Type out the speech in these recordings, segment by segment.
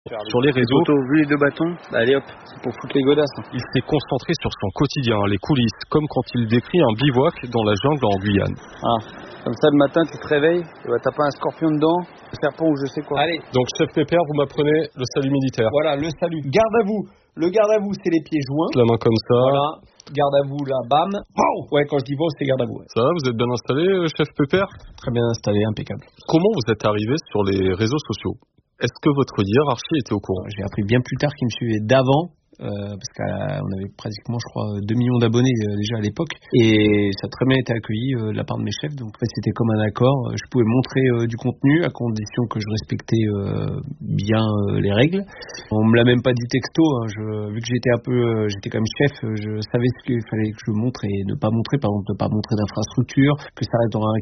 sur les réseaux. Vu les 2 bâtons, allez hop, c'est pour foutre les godasses. Il s'est concentré sur son quotidien, les coulisses, comme quand il décrit un bivouac dans la jungle en Guyane. Comme ça, le matin, tu te réveilles, t'as pas un scorpion dedans, un serpent ou je sais quoi. Allez. Donc, chef Pépère, vous m'apprenez le salut militaire. Voilà, le salut. Garde à vous. Le garde à vous, c'est les pieds joints. La main comme ça. Voilà. Garde à vous, là, bam. Wow. Ouais, quand je dis wow, c'est garde à vous. Ouais. Ça va, vous êtes bien installé, chef Pépère? Très bien installé, impeccable. Comment vous êtes arrivé sur les réseaux sociaux? Est-ce que votre hiérarchie était au courant? J'ai appris bien plus tard qu'ils me suivaient d'avant. Parce qu'on avait pratiquement, je crois, 2 millions d'abonnés déjà à l'époque, et ça a très bien été accueilli de la part de mes chefs. Donc en fait, c'était comme un accord. Je pouvais montrer du contenu à condition que je respectais bien les règles. On me l'a même pas dit texto. Vu que j'étais quand même chef, je savais ce qu'il fallait que je montre et ne pas montrer. Par exemple, ne pas montrer d'infrastructure, que ça reste dans un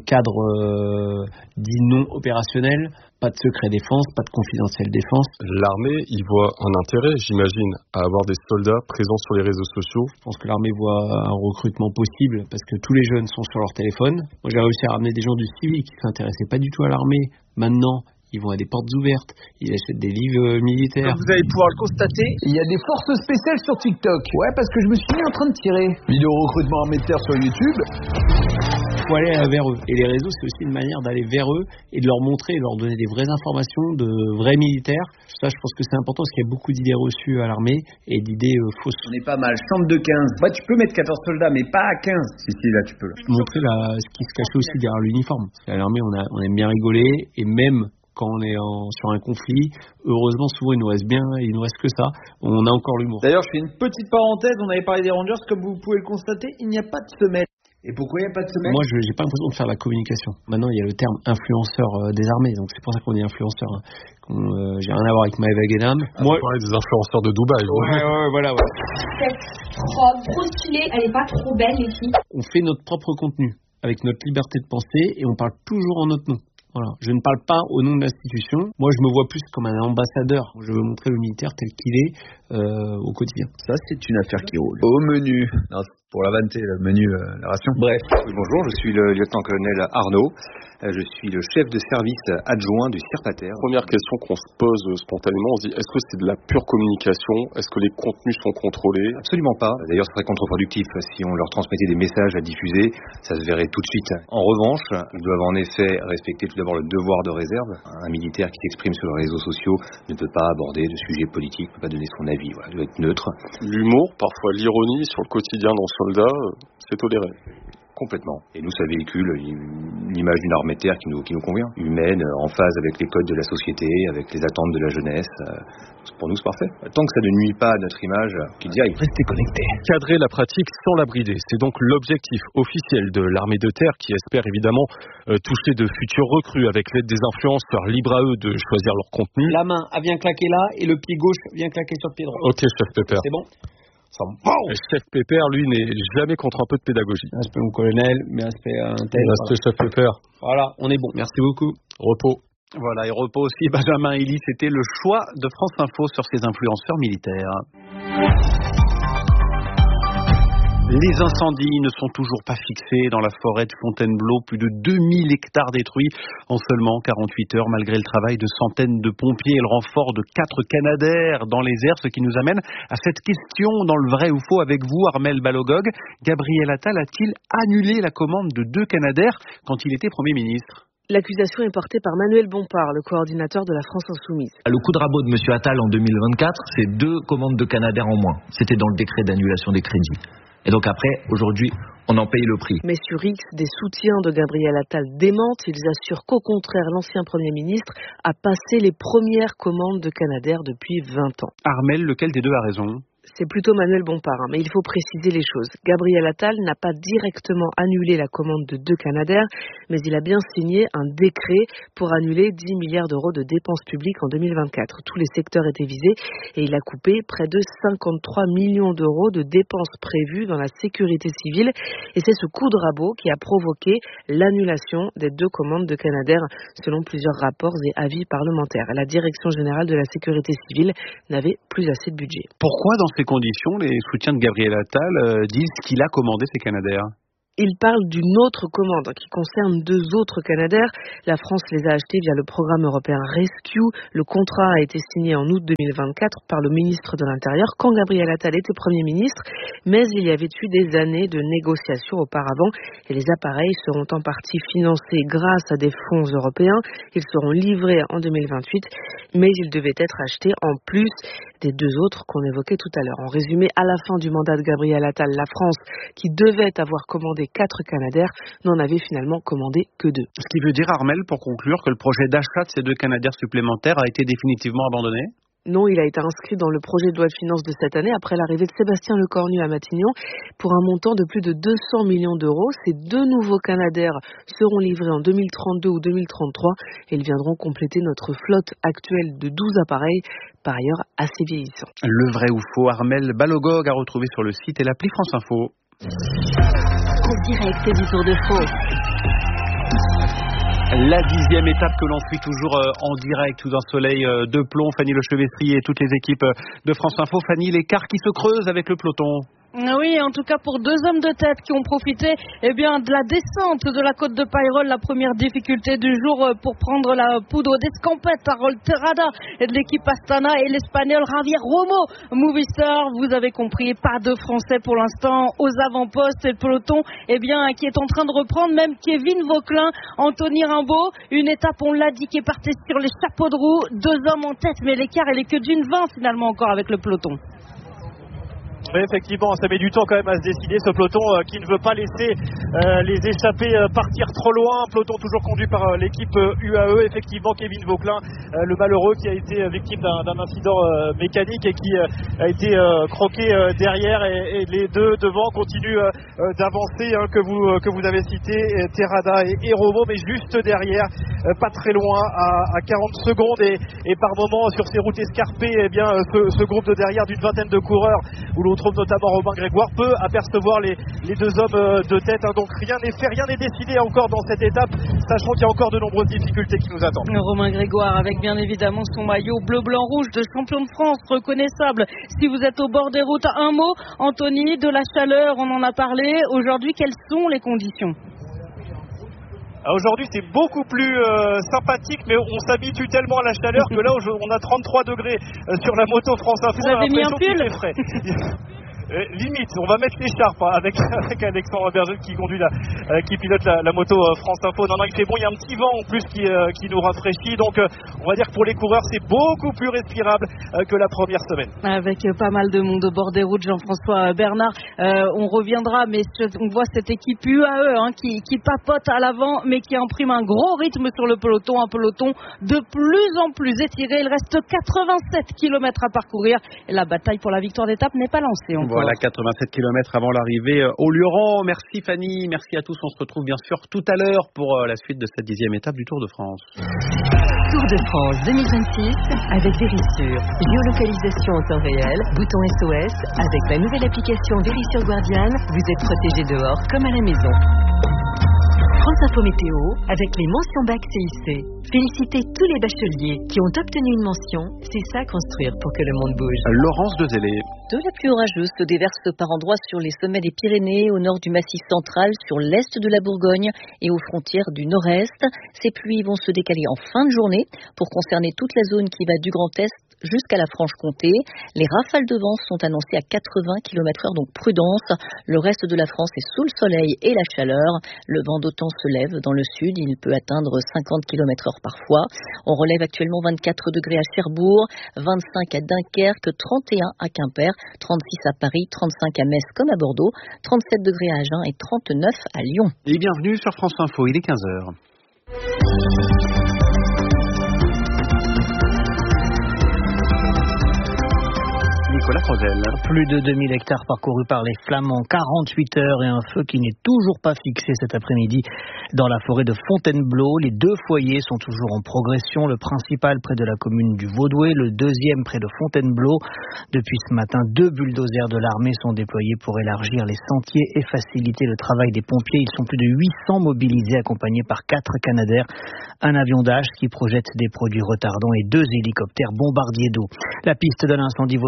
cadre dit non opérationnel. Pas de secret défense, pas de confidentiel défense. L'armée y voit un intérêt, j'imagine, à avoir des soldats présents sur les réseaux sociaux. Je pense que l'armée voit un recrutement possible parce que tous les jeunes sont sur leur téléphone. Moi, j'ai réussi à ramener des gens du civil qui ne s'intéressaient pas du tout à l'armée. Maintenant, ils vont à des portes ouvertes, ils achètent des livres militaires. Comme vous allez pouvoir le constater, il y a des forces spéciales sur TikTok. Ouais, parce que je me suis mis en train de tirer. Vidéo recrutement armée de terre sur YouTube. Il faut aller vers eux. Et les réseaux, c'est aussi une manière d'aller vers eux et de leur montrer, de leur donner des vraies informations, de vrais militaires. Ça, je pense que c'est important parce qu'il y a beaucoup d'idées reçues à l'armée et d'idées fausses. On est pas mal, chambre de 15. Tu peux mettre 14 soldats, mais pas à 15. Si, là, tu peux. Montrer ce qui se cachait aussi derrière l'uniforme. Parce qu'à l'armée, on aime bien rigoler et même quand on est sur un conflit, heureusement, souvent, il nous reste que ça. On a encore l'humour. D'ailleurs, je fais une petite parenthèse. On avait parlé des Rangers. Comme vous pouvez le constater, il n'y a pas de semelle. Et pourquoi il n'y a pas de semelle? Moi, je n'ai pas l'impression de faire la communication. Maintenant, il y a le terme influenceur des armées. Donc, c'est pour ça qu'on dit influenceur. J'ai rien à voir avec Maëva Guénam. Moi, je parlais des influenceurs de Dubaï. Voilà. Cette robe trop stylée, elle n'est pas trop belle, les filles. On fait notre propre contenu avec notre liberté de penser et on parle toujours en notre nom. Voilà. Je ne parle pas au nom de l'institution. Moi, je me vois plus comme un ambassadeur. Je veux montrer le militaire tel qu'il est au quotidien. Ça, c'est une affaire qui roule. Au menu. Non, pour la vanité, le menu, la ration. Bref. Oui, bonjour, je suis le lieutenant-colonel Arnaud. Je suis le chef de service adjoint du CIRPATER. Première question qu'on se pose spontanément, on se dit, est-ce que c'est de la pure communication? Est-ce que les contenus sont contrôlés? Absolument pas. D'ailleurs, ce serait contre-productif. Si on leur transmettait des messages à diffuser, ça se verrait tout de suite. En revanche, ils doivent en effet respecter tout d'abord le devoir de réserve. Un militaire qui s'exprime sur les réseaux sociaux ne peut pas aborder de sujets politiques, ne peut pas donner son avis. Voilà, il doit être neutre. L'humour, parfois l'ironie sur le quotidien d'un soldat, c'est toléré. Complètement. Et nous, ça véhicule une image d'une armée de terre qui nous convient. Humaine, en phase avec les codes de la société, avec les attentes de la jeunesse. Pour nous, c'est parfait. Tant que ça ne nuit pas à notre image, qu'il y aille. Restez connectés. Cadrer la pratique sans la brider, c'est donc l'objectif officiel de l'armée de terre qui espère évidemment toucher de futurs recrues avec l'aide des influenceurs, libre à eux de choisir leur contenu. La main, elle vient claquer là et le pied gauche vient claquer sur le pied droit. Ok, chef Pépère. C'est bon? Le chef Pépère, lui, n'est jamais contre un peu de pédagogie. Respect mon colonel, mais respect à un tel. Respect chef Pépère. Voilà, on est bon. Merci beaucoup. Repos. Voilà, et repos aussi, Benjamin Elie, c'était le choix de France Info sur ces influenceurs militaires. Les incendies ne sont toujours pas fixés dans la forêt de Fontainebleau. Plus de 2000 hectares détruits en seulement 48 heures, malgré le travail de centaines de pompiers et le renfort de 4 Canadair dans les airs. Ce qui nous amène à cette question dans le vrai ou faux avec vous, Armel Balogog. Gabriel Attal a-t-il annulé la commande de 2 Canadair quand il était Premier ministre ? L'accusation est portée par Manuel Bompard, le coordinateur de la France Insoumise. Le coup de rabot de M. Attal en 2024, c'est 2 commandes de Canadair en moins. C'était dans le décret d'annulation des crédits. Et donc après, aujourd'hui, on en paye le prix. Mais sur X, des soutiens de Gabriel Attal démentent. Ils assurent qu'au contraire, l'ancien Premier ministre a passé les premières commandes de Canadair depuis 20 ans. Armel, lequel des deux a raison ? C'est plutôt Manuel Bompard, mais il faut préciser les choses. Gabriel Attal n'a pas directement annulé la commande de 2 Canadair, mais il a bien signé un décret pour annuler 10 milliards d'euros de dépenses publiques en 2024. Tous les secteurs étaient visés et il a coupé près de 53 millions d'euros de dépenses prévues dans la sécurité civile. Et c'est ce coup de rabot qui a provoqué l'annulation des 2 commandes de Canadair, selon plusieurs rapports et avis parlementaires. La Direction générale de la sécurité civile n'avait plus assez de budget. Pourquoi dans ces conditions, les soutiens de Gabriel Attal disent qu'il a commandé ces Canadair ? Il parle d'une autre commande qui concerne 2 autres Canadair. La France les a achetés via le programme européen Rescue. Le contrat a été signé en août 2024 par le ministre de l'Intérieur quand Gabriel Attal était Premier ministre. Mais il y avait eu des années de négociations auparavant et les appareils seront en partie financés grâce à des fonds européens. Ils seront livrés en 2028, mais ils devaient être achetés en plus des 2 autres qu'on évoquait tout à l'heure. En résumé, à la fin du mandat de Gabriel Attal, la France, qui devait avoir commandé 4 Canadair, n'en avait finalement commandé que 2. Ce qui veut dire, Armel, pour conclure, que le projet d'achat de ces 2 Canadair supplémentaires a été définitivement abandonné ? Non, il a été inscrit dans le projet de loi de finances de cette année après l'arrivée de Sébastien Lecornu à Matignon pour un montant de plus de 200 millions d'euros. Ces 2 nouveaux Canadair seront livrés en 2032 ou 2033 et ils viendront compléter notre flotte actuelle de 12 appareils, par ailleurs assez vieillissants. Le vrai ou faux, Armel Balogog à retrouver sur le site et l'appli France Info. En direct du Tour de France. La 10e étape que l'on suit toujours en direct sous un soleil de plomb. Fanny Lechevestre et toutes les équipes de France Info. Fanny, l'écart qui se creuse avec le peloton. Oui, en tout cas pour 2 hommes de tête qui ont profité de la descente de la côte de Payrolles, la première difficulté du jour pour prendre la poudre d'escampette à Terrada et de l'équipe Astana et l'Espagnol Javier Romo Movistar. Vous avez compris, pas de Français pour l'instant aux avant-postes et le peloton qui est en train de reprendre, même Kevin Vauquelin, Anthony Rimbaud, une étape on l'a dit qui est partie sur les chapeaux de roue, 2 hommes en tête mais l'écart il est que d'une 20 finalement encore avec le peloton. Oui, effectivement, ça met du temps quand même à se décider, ce peloton qui ne veut pas laisser les échappés partir trop loin. Un peloton toujours conduit par l'équipe UAE. Effectivement, Kevin Vauquelin, le malheureux qui a été victime d'un incident mécanique et qui a été croqué derrière. Et les 2 devant continuent d'avancer, que vous avez cité, Terrada et Romo, mais juste derrière, pas très loin, à 40 secondes. Et par moment, sur ces routes escarpées, ce groupe de derrière d'une vingtaine de coureurs, où l'on trouve notamment Romain Grégoire, peut apercevoir les 2 hommes de tête. Donc rien n'est fait, rien n'est décidé encore dans cette étape, sachant qu'il y a encore de nombreuses difficultés qui nous attendent. Romain Grégoire avec bien évidemment son maillot bleu-blanc-rouge de champion de France, reconnaissable. Si vous êtes au bord des routes, un mot, Anthony, de la chaleur, on en a parlé. Aujourd'hui, quelles sont les conditions ? Aujourd'hui, c'est beaucoup plus sympathique, mais on s'habitue tellement à la chaleur que là, on a 33 degrés sur la moto France Info. Vous avez mis un pull ? Limite, on va mettre l'écharpe avec Alexandre Berger qui conduit qui pilote la moto France Info. Non, il fait bon, il y a un petit vent en plus qui nous rafraîchit, donc on va dire que pour les coureurs c'est beaucoup plus respirable que la première semaine. Avec pas mal de monde au bord des routes, Jean-François Bernard, on reviendra, mais on voit cette équipe UAE qui papote à l'avant, mais qui imprime un gros rythme sur le peloton, un peloton de plus en plus étiré. Il reste 87 km à parcourir et la bataille pour la victoire d'étape n'est pas lancée encore. Voilà, 87 km avant l'arrivée au Luron. Merci Fanny, merci à tous. On se retrouve bien sûr tout à l'heure pour la suite de cette 10e étape du Tour de France. Tour de France 2026 avec Verisure. Géolocalisation en temps réel, bouton SOS. Avec la nouvelle application Verisure Guardian, vous êtes protégé dehors comme à la maison. France Info Météo avec les mentions bac CIC. Félicitez tous les bacheliers qui ont obtenu une mention. C'est ça construire pour que le monde bouge. Laurence Dezelay. De la pluie orageuse se déverse par endroits sur les sommets des Pyrénées, au nord du Massif central, sur l'est de la Bourgogne et aux frontières du nord-est. Ces pluies vont se décaler en fin de journée pour concerner toute la zone qui va du Grand Est jusqu'à la Franche-Comté. Les rafales de vent sont annoncées à 80 km/h, donc prudence. Le reste de la France est sous le soleil et la chaleur. Le vent d'automne se lève dans le sud, il peut atteindre 50 km/h parfois. On relève actuellement 24 degrés à Cherbourg, 25 à Dunkerque, 31 à Quimper, 36 à Paris, 35 à Metz comme à Bordeaux, 37 degrés à Agen et 39 à Lyon. Et bienvenue sur France Info, il est 15h. Nicolas Crozel. Plus de 2000 hectares parcourus par les flammes en 48 heures et un feu qui n'est toujours pas fixé cet après-midi dans la forêt de Fontainebleau. Les 2 foyers sont toujours en progression. Le principal près de la commune du Vaudouet, le deuxième près de Fontainebleau. Depuis ce matin, 2 bulldozers de l'armée sont déployés pour élargir les sentiers et faciliter le travail des pompiers. Ils sont plus de 800 mobilisés, accompagnés par 4 Canadair, un avion d'âge qui projette des produits retardants et 2 hélicoptères bombardiers d'eau. La piste de l'incendie volontaire est prise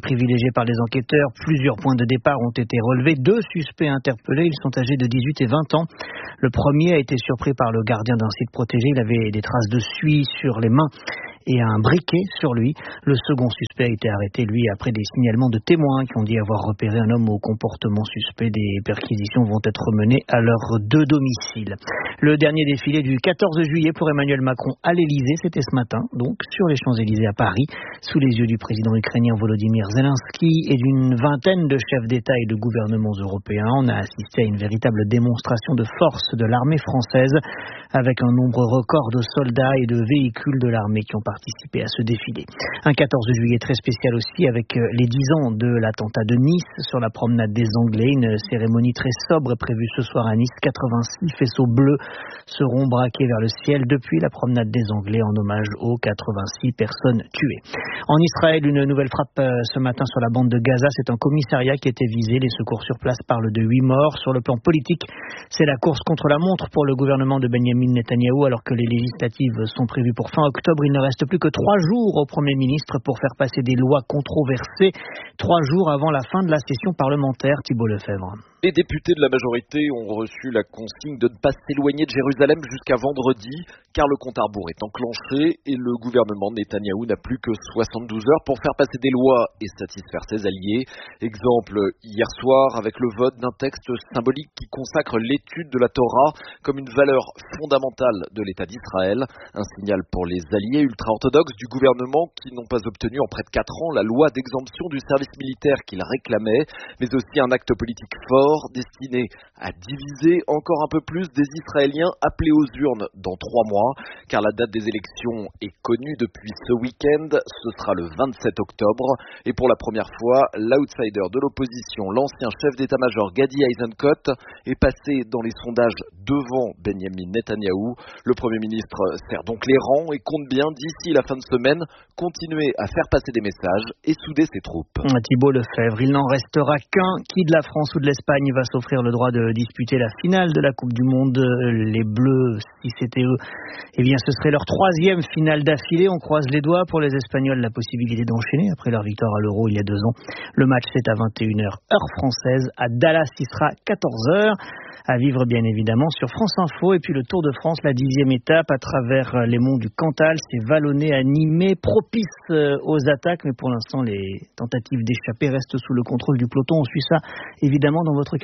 privilégiée par les enquêteurs. Plusieurs points de départ ont été relevés. 2 suspects interpellés. Ils sont âgés de 18 et 20 ans. Le premier a été surpris par le gardien d'un site protégé. Il avait des traces de suie sur les mains et un briquet sur lui. Le second suspect a été arrêté, lui, après des signalements de témoins qui ont dit avoir repéré un homme au comportement suspect. Des perquisitions vont être menées à leurs 2 domiciles. Le dernier défilé du 14 juillet pour Emmanuel Macron à l'Elysée, c'était ce matin, donc sur les Champs-Élysées à Paris, sous les yeux du président ukrainien Volodymyr Zelensky et d'une vingtaine de chefs d'État et de gouvernements européens. On a assisté à une véritable démonstration de force de l'armée française, avec un nombre record de soldats et de véhicules de l'armée qui ont participé à ce défilé. Un 14 juillet très spécial aussi avec les 10 ans de l'attentat de Nice sur la promenade des Anglais. Une cérémonie très sobre est prévue ce soir à Nice. 86 faisceaux bleus seront braqués vers le ciel depuis la promenade des Anglais en hommage aux 86 personnes tuées. En Israël, une nouvelle frappe ce matin sur la bande de Gaza. C'est un commissariat qui était visé. Les secours sur place parlent de 8 morts. Sur le plan politique, c'est la course contre la montre pour le gouvernement de Benjamin Netanyahou. Alors que les législatives sont prévues pour fin octobre, il ne reste plus que 3 jours au Premier ministre pour faire passer des lois controversées. 3 jours avant la fin de la session parlementaire. Thibault Lefebvre. Les députés de la majorité ont reçu la consigne de ne pas s'éloigner de Jérusalem jusqu'à vendredi, car le compte à rebours est enclenché et le gouvernement de Netanyahou n'a plus que 72 heures pour faire passer des lois et satisfaire ses alliés. Exemple, hier soir, avec le vote d'un texte symbolique qui consacre l'étude de la Torah comme une valeur fondamentale de l'État d'Israël. Un signal pour les alliés ultra-orthodoxes du gouvernement qui n'ont pas obtenu en près de 4 ans la loi d'exemption du service militaire qu'ils réclamaient, mais aussi un acte politique fort destiné à diviser encore un peu plus des Israéliens appelés aux urnes dans 3 mois, car la date des élections est connue depuis ce week-end, ce sera le 27 octobre, et pour la première fois, l'outsider de l'opposition, l'ancien chef d'état-major Gadi Eisenkot, est passé dans les sondages devant Benjamin Netanyahou. Le Premier ministre serre donc les rangs et compte bien, d'ici la fin de semaine, continuer à faire passer des messages et souder ses troupes. Thibault Lefebvre, il n'en restera qu'un qui de la France ou de l'Espagne va s'offrir le droit de disputer la finale de la Coupe du Monde. Les Bleus, si c'était eux, eh bien ce serait leur 3e finale d'affilée. On croise les doigts pour les Espagnols, la possibilité d'enchaîner après leur victoire à l'Euro il y a 2 ans. Le match c'est à 21h heure française. À Dallas, il sera 14h. À vivre bien évidemment sur France Info. Et puis le Tour de France, la 10e étape à travers les monts du Cantal. C'est vallonné, animé, propice aux attaques. Mais pour l'instant, les tentatives d'échapper restent sous le contrôle du peloton. On suit ça évidemment dans votre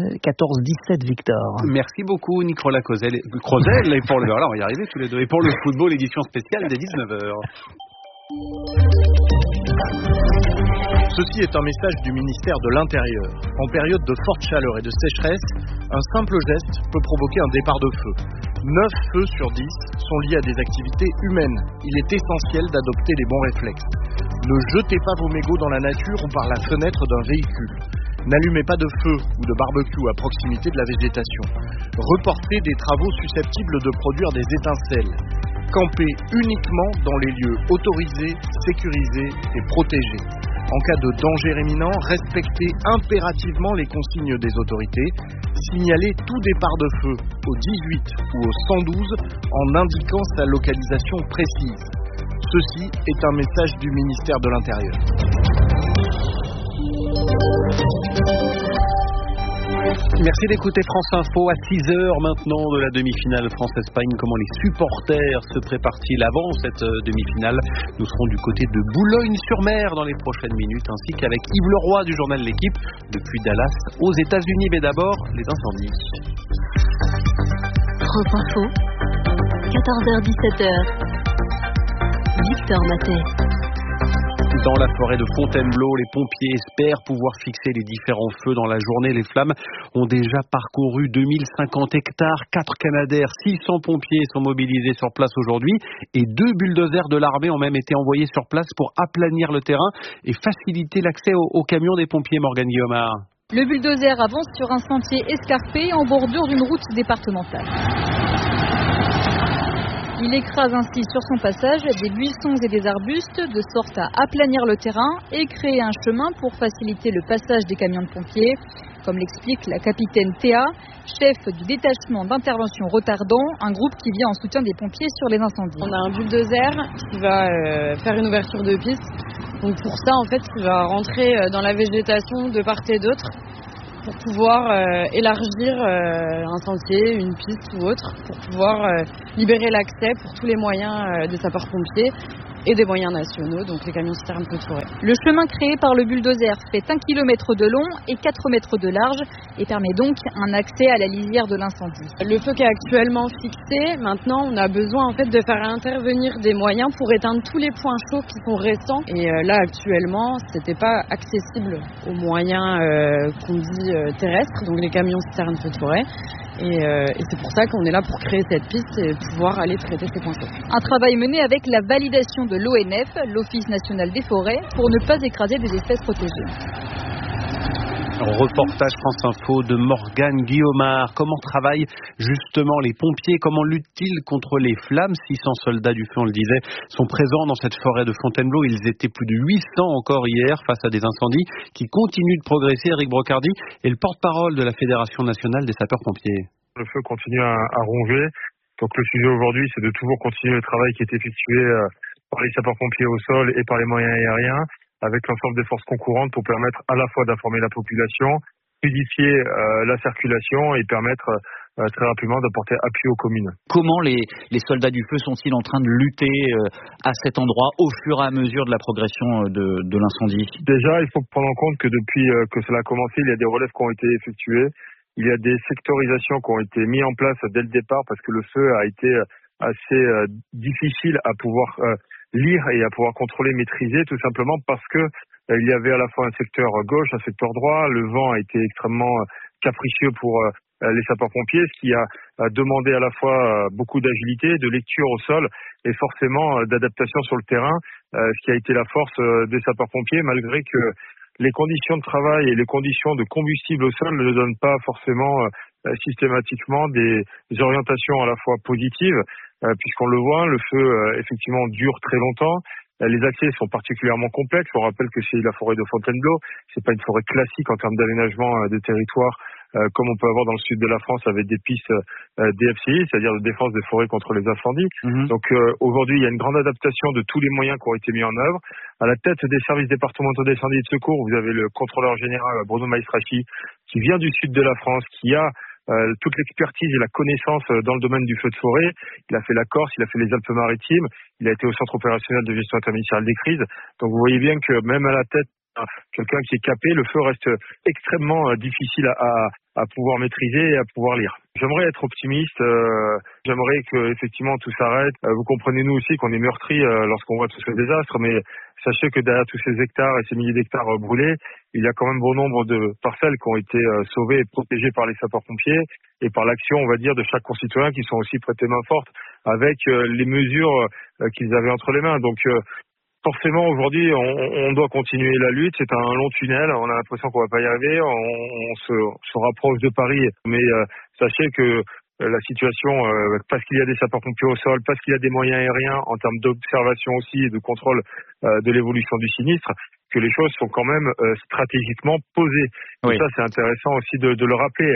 14-17, Victor. Merci beaucoup, Nicolas Crozel. Et pour le, alors, on va y arriver tous les deux. Et pour le football, édition spéciale dès 19h. Ceci est un message du ministère de l'Intérieur. En période de forte chaleur et de sécheresse, un simple geste peut provoquer un départ de feu. 9 feux sur 10 sont liés à des activités humaines. Il est essentiel d'adopter les bons réflexes. Ne jetez pas vos mégots dans la nature ou par la fenêtre d'un véhicule. N'allumez pas de feu ou de barbecue à proximité de la végétation. Reportez des travaux susceptibles de produire des étincelles. Campez uniquement dans les lieux autorisés, sécurisés et protégés. En cas de danger imminent, respectez impérativement les consignes des autorités. Signalez tout départ de feu au 18 ou au 112 en indiquant sa localisation précise. Ceci est un message du ministère de l'Intérieur. Merci d'écouter France Info à 6h maintenant de la demi-finale France-Espagne. Comment les supporters se préparent-ils avant cette demi-finale? Nous serons du côté de Boulogne-sur-Mer dans les prochaines minutes, ainsi qu'avavec Yves Leroy du journal L'Équipe depuis Dallas aux États-Unis. Mais d'abord, les incendies. France Info, 14h-17h. Victor Matet. Dans la forêt de Fontainebleau, les pompiers espèrent pouvoir fixer les différents feux dans la journée. Les flammes ont déjà parcouru 2050 hectares, 4 Canadair, 600 pompiers sont mobilisés sur place aujourd'hui et 2 bulldozers de l'armée ont même été envoyés sur place pour aplanir le terrain et faciliter l'accès aux camions des pompiers. Morgane Guillaumard. Le bulldozer avance sur un sentier escarpé en bordure d'une route départementale. Il écrase ainsi sur son passage des buissons et des arbustes de sorte à aplanir le terrain et créer un chemin pour faciliter le passage des camions de pompiers. comme l'explique la capitaine Théa, chef du détachement d'intervention retardant, un groupe qui vient en soutien des pompiers sur les incendies. On a un bulldozer qui va faire une ouverture de piste. Donc pour ça, en fait, il va rentrer dans la végétation de part et d'autre pour pouvoir élargir un sentier, une piste ou autre, pour pouvoir libérer l'accès pour tous les moyens des sapeurs-pompiers et des moyens nationaux, donc les camions citernes feux de forêt. Le chemin créé par le bulldozer fait 1 km de long et 4 mètres de large et permet donc un accès à la lisière de l'incendie. Le feu qui est actuellement fixé, maintenant on a besoin en fait de faire intervenir des moyens pour éteindre tous les points chauds qui sont récents. Et là actuellement, c'était pas accessible aux moyens qu'on dit terrestres, donc les camions citernes feux de forêt. Et c'est pour ça qu'on est là pour créer cette piste et pouvoir aller traiter ces points chauds. Un travail mené avec la validation de l'ONF, l'Office national des forêts, pour ne pas écraser des espèces protégées. Reportage France Info de Morgane Guillaumard. Comment travaillent justement les pompiers? Comment luttent-ils contre les flammes? 600 soldats du feu, on le disait, sont présents dans cette forêt de Fontainebleau. Ils étaient plus de 800 encore hier face à des incendies qui continuent de progresser. Eric Brocardi est le porte-parole de la Fédération nationale des sapeurs-pompiers. Le feu continue à ronger. Donc le sujet aujourd'hui, c'est de toujours continuer le travail qui est effectué par les sapeurs-pompiers au sol et par les moyens aériens, avec l'ensemble des forces concurrentes pour permettre à la fois d'informer la population, fluidifier la circulation et permettre très rapidement d'apporter appui aux communes. Comment les soldats du feu sont-ils en train de lutter à cet endroit au fur et à mesure de la progression de l'incendie? Déjà, il faut prendre en compte que depuis que cela a commencé, il y a des relèves qui ont été effectués. Il y a des sectorisations qui ont été mises en place dès le départ parce que le feu a été assez difficile à pouvoir lire et à pouvoir contrôler, maîtriser, tout simplement parce que il y avait à la fois un secteur gauche, un secteur droit. Le vent a été extrêmement capricieux pour les sapeurs-pompiers, ce qui a demandé à la fois beaucoup d'agilité, de lecture au sol et forcément d'adaptation sur le terrain, ce qui a été la force des sapeurs-pompiers, malgré que les conditions de travail et les conditions de combustible au sol ne donnent pas forcément systématiquement des orientations à la fois positives, puisqu'on le voit, le feu effectivement dure très longtemps. Les accès sont particulièrement complexes. On rappelle que c'est la forêt de Fontainebleau, c'est pas une forêt classique en termes d'aménagement des territoires, comme on peut avoir dans le sud de la France avec des pistes DFCI, c'est-à-dire de défense des forêts contre les incendies. Donc aujourd'hui, il y a une grande adaptation de tous les moyens qui ont été mis en œuvre. À la tête des services départementaux d'incendie et de secours, vous avez le contrôleur général Bruno Maestrachi, qui vient du sud de la France, qui a toute l'expertise et la connaissance dans le domaine du feu de forêt. Il a fait la Corse, il a fait les Alpes-Maritimes, il a été au centre opérationnel de gestion interministérielle des crises. Donc vous voyez bien que même à la tête, quelqu'un qui est capé, le feu reste extrêmement difficile à pouvoir maîtriser et à pouvoir lire. J'aimerais être optimiste, j'aimerais que effectivement tout s'arrête. Vous comprenez nous aussi qu'on est meurtris lorsqu'on voit tous ces désastres, mais sachez que derrière tous ces hectares et ces milliers d'hectares brûlés, il y a quand même bon nombre de parcelles qui ont été sauvées et protégées par les sapeurs-pompiers et par l'action, on va dire, de chaque concitoyen qui sont aussi prêtés main forte avec les mesures qu'ils avaient entre les mains. Donc forcément, aujourd'hui, on doit continuer la lutte. C'est un long tunnel. On a l'impression qu'on va pas y arriver. On se rapproche de Paris. Mais sachez que la situation, parce qu'il y a des sapeurs-pompiers au sol, parce qu'il y a des moyens aériens en termes d'observation aussi et de contrôle de l'évolution du sinistre, que les choses sont quand même stratégiquement posées. Oui. Et ça, c'est intéressant aussi de le rappeler.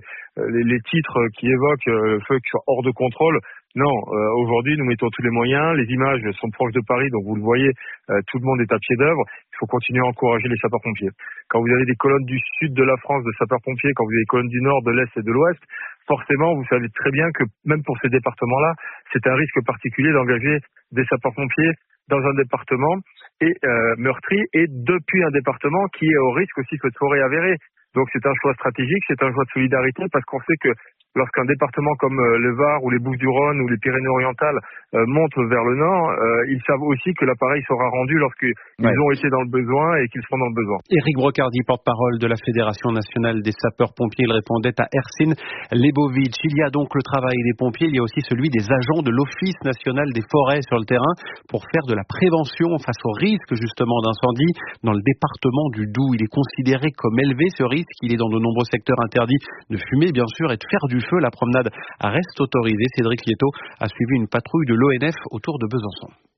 Les titres qui évoquent le feu qui soit hors de contrôle. Non, aujourd'hui, nous mettons tous les moyens. Les images sont proches de Paris, donc vous le voyez, tout le monde est à pied d'œuvre. Il faut continuer à encourager les sapeurs-pompiers. Quand vous avez des colonnes du sud de la France de sapeurs-pompiers, quand vous avez des colonnes du nord, de l'est et de l'ouest, forcément, vous savez très bien que même pour ces départements-là, c'est un risque particulier d'engager des sapeurs-pompiers dans un département et meurtri et depuis un département qui est au risque aussi de forêt avérée. Donc c'est un choix stratégique, c'est un choix de solidarité parce qu'on sait que lorsqu'un département comme le Var ou les Bouches-du-Rhône ou les Pyrénées-Orientales montent vers le nord, ils savent aussi que l'appareil sera rendu lorsqu'ils ont été dans le besoin et qu'ils seront dans le besoin. Éric Brocardi, porte-parole de la Fédération nationale des sapeurs-pompiers, il répondait à Ercine Lebovitch. Il y a donc le travail des pompiers, il y a aussi celui des agents de l'Office national des forêts sur le terrain pour faire de la prévention face au risque justement d'incendie. Dans le département du Doubs, il est considéré comme élevé ce risque. Il est dans de nombreux secteurs interdits de fumer bien sûr et de faire du feu. La promenade reste autorisée. Cédric Lieto a suivi une patrouille de l'ONF autour de Besançon.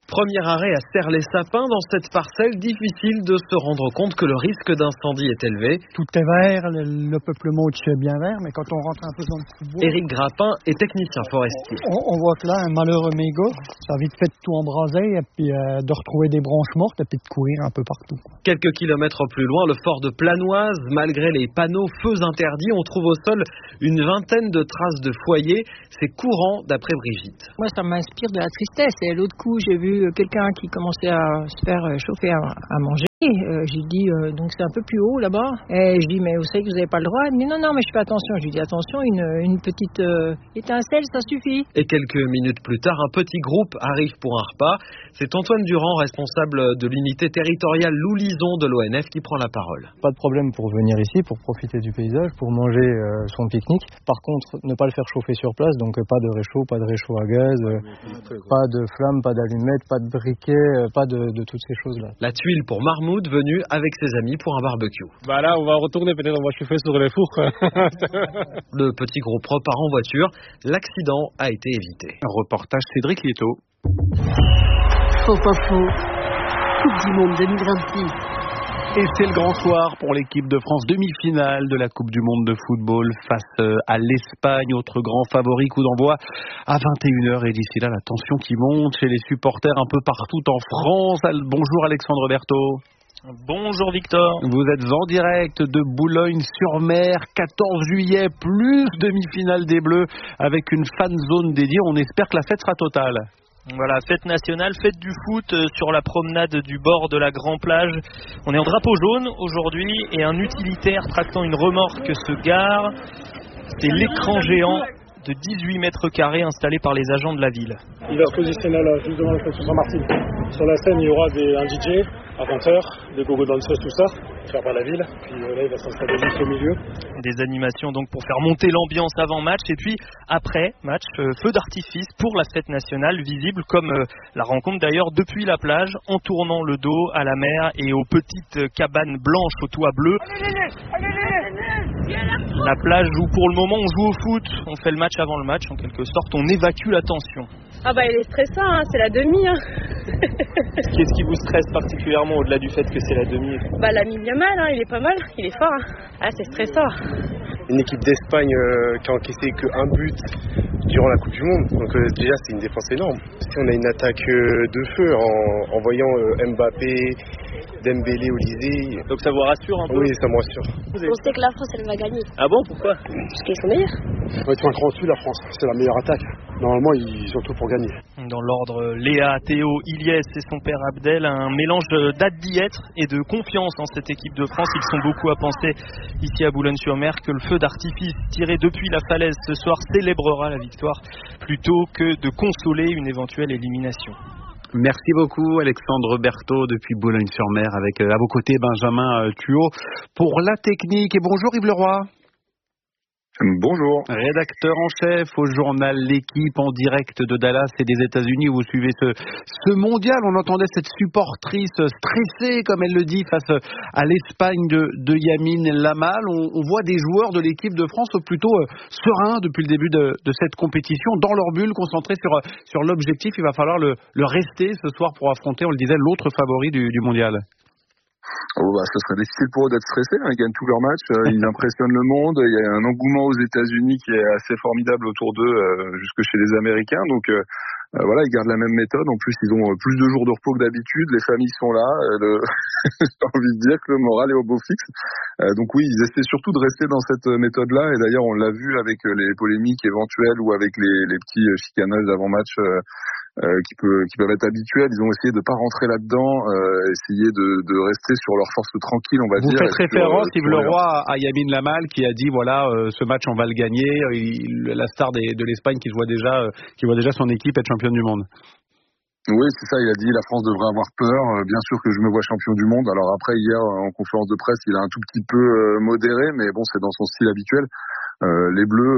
Premier arrêt à Serres-les-Sapins. Dans cette parcelle, difficile de se rendre compte que le risque d'incendie est élevé. Tout est vert, le peuplement au-dessus est bien vert, mais quand on rentre un peu dans le sous-bois... Éric Grappin est technicien forestier. On voit que là, un malheureux mégot, ça a vite fait de tout embraser, et puis de retrouver des branches mortes, et puis de courir un peu partout. Quelques kilomètres plus loin, le fort de Planoise, malgré les panneaux feux interdits, on trouve au sol une vingtaine de traces de foyers. C'est courant d'après Brigitte. Moi, ça m'inspire de la tristesse. Et l'autre coup, j'ai vu quelqu'un qui commençait à se faire chauffer à manger. J'ai dit, donc c'est un peu plus haut là-bas. Et je dis, mais vous savez que vous n'avez pas le droit. Elle me dit, non, mais je fais attention. Je lui dis, attention, une petite étincelle, ça suffit. Et quelques minutes plus tard, un petit groupe arrive pour un repas. C'est Antoine Durand, responsable de l'unité territoriale Loulisons de l'ONF, qui prend la parole. Pas de problème pour venir ici, pour profiter du paysage, pour manger son pique-nique. Par contre, ne pas le faire chauffer sur place, donc pas de réchaud à gaz, pas de flammes, pas d'allumettes, pas de briquets, pas de toutes ces choses-là. La tuile pour Marmoud, venu avec ses amis pour un barbecue. Bah là, on va retourner, peut-être on va chauffer sur les fours. Le petit groupe repart en voiture. L'accident a été évité. Un reportage Cédric Lieto. Faux pas faux. Coupe du Monde 2026. Et c'est le grand soir pour l'équipe de France, demi-finale de la Coupe du Monde de football face à l'Espagne, autre grand favori, coup d'envoi à 21h. Et d'ici là, la tension qui monte chez les supporters un peu partout en France. Bonjour Alexandre Berthaud. Bonjour Victor. Vous êtes en direct de Boulogne-sur-Mer, 14 juillet, plus demi-finale des Bleus avec une fan zone dédiée. On espère que la fête sera totale. Voilà, fête nationale, fête du foot sur la promenade du bord de la Grand Plage. On est en drapeau jaune aujourd'hui et un utilitaire tractant une remorque se gare. C'est l'écran géant de 18 mètres carrés installé par les agents de la ville. Il va se positionner là, juste devant la station Saint-Martin. Sur la scène, il y aura un DJ, un chanteur, des go-go dancers, tout ça, fait par la ville. Puis là, il va s'installer juste au milieu. Des animations donc pour faire monter l'ambiance avant match. Et puis après match, feu d'artifice pour la fête nationale, visible comme la rencontre d'ailleurs depuis la plage, en tournant le dos à la mer et aux petites cabanes blanches au toit bleu. La plage où pour le moment on joue au foot, on fait le match avant le match, en quelque sorte, on évacue la tension. Ah bah il est stressant, hein, c'est la demi. Hein. Qu'est-ce qui vous stresse particulièrement au-delà du fait que c'est la demi? Bah Lamine Yamal, hein, il est pas mal, il est fort. Hein. Ah c'est stressant. Une équipe d'Espagne qui a encaissé qu'un but durant la Coupe du Monde, donc déjà c'est une défense énorme. Si on a une attaque de feu en voyant Mbappé, Dembélé, Olysée. Donc ça vous rassure un peu? Oui, ça me rassure. On sait que la France elle va gagner. Ah bon, pourquoi? Parce qu'ils sont meilleurs. Ça va être un grand dessus la France, c'est la meilleure attaque. Normalement ils ont tout pour gagner. Dans l'ordre, Léa, Théo, Ilyes et son père Abdel, un mélange d'hâte d'y être et de confiance en cette équipe de France. Ils sont beaucoup à penser ici à Boulogne-sur-Mer que le feu d'artifice tiré depuis la falaise ce soir célébrera la victoire plutôt que de consoler une éventuelle élimination. Merci beaucoup Alexandre Berthaud depuis Boulogne-sur-Mer avec à vos côtés Benjamin Thuot pour la technique. Et bonjour Yves Leroy. Bonjour. Rédacteur en chef au journal L'Équipe en direct de Dallas et des États-Unis où vous suivez ce mondial. On entendait cette supportrice stressée, comme elle le dit, face à l'Espagne de Lamine Yamal. On voit des joueurs de l'équipe de France plutôt sereins depuis le début de cette compétition, dans leur bulle, concentrés sur l'objectif. Il va falloir le rester ce soir pour affronter, on le disait, l'autre favori du mondial. Oh bah, ce serait difficile pour eux d'être stressés, hein. Ils gagnent tous leurs matchs, ils impressionnent le monde, il y a un engouement aux États-Unis qui est assez formidable autour d'eux, jusque chez les Américains, donc voilà, ils gardent la même méthode, en plus ils ont plus de jours de repos que d'habitude, les familles sont là, j'ai envie de dire que le moral est au beau fixe, donc oui, ils essaient surtout de rester dans cette méthode-là, et d'ailleurs on l'a vu avec les polémiques éventuelles ou avec les petits chicanages d'avant-match qui peuvent être habituels. Ils ont essayé de pas rentrer là-dedans, essayer de rester sur leur force tranquille, on va dire. Vous faites référence, Yves Leroy, à Lamine Yamal qui a dit voilà, ce match on va le gagner. La star de l'Espagne qui voit déjà son équipe être championne du monde. Oui, c'est ça, il a dit la France devrait avoir peur, bien sûr que je me vois champion du monde. Alors après, hier, en conférence de presse, il a un tout petit peu modéré, mais bon, c'est dans son style habituel. Les Bleus,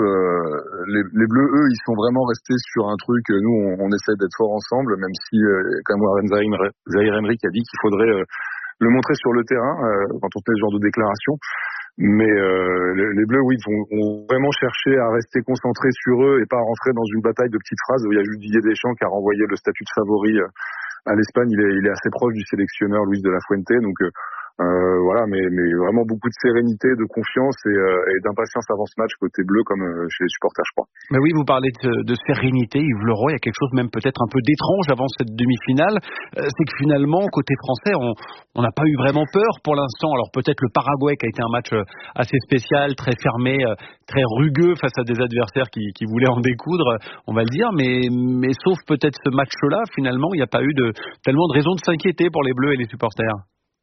eux, ils sont vraiment restés sur un truc. Nous, on essaie d'être forts ensemble, même si, comme Zaïre Emery a dit qu'il faudrait le montrer sur le terrain quand on fait ce genre de déclaration. Mais les Bleus, oui, vont vraiment chercher à rester concentrés sur eux et pas rentrer dans une bataille de petites phrases où il y a juste Didier Deschamps qui a renvoyé le statut de favori à l'Espagne, il est assez proche du sélectionneur Luis de la Fuente, donc voilà, mais vraiment beaucoup de sérénité, de confiance et d'impatience avant ce match côté bleu comme chez les supporters, je crois. Mais oui, vous parlez de sérénité, Yves Leroy, il y a quelque chose même peut-être un peu d'étrange avant cette demi-finale, c'est que finalement, côté français, on n'a pas eu vraiment peur pour l'instant. Alors peut-être le Paraguay qui a été un match assez spécial, très fermé, très rugueux face à des adversaires qui voulaient en découdre, on va le dire, mais sauf peut-être ce match-là, finalement, il n'y a pas eu tellement de raisons de s'inquiéter pour les Bleus et les supporters.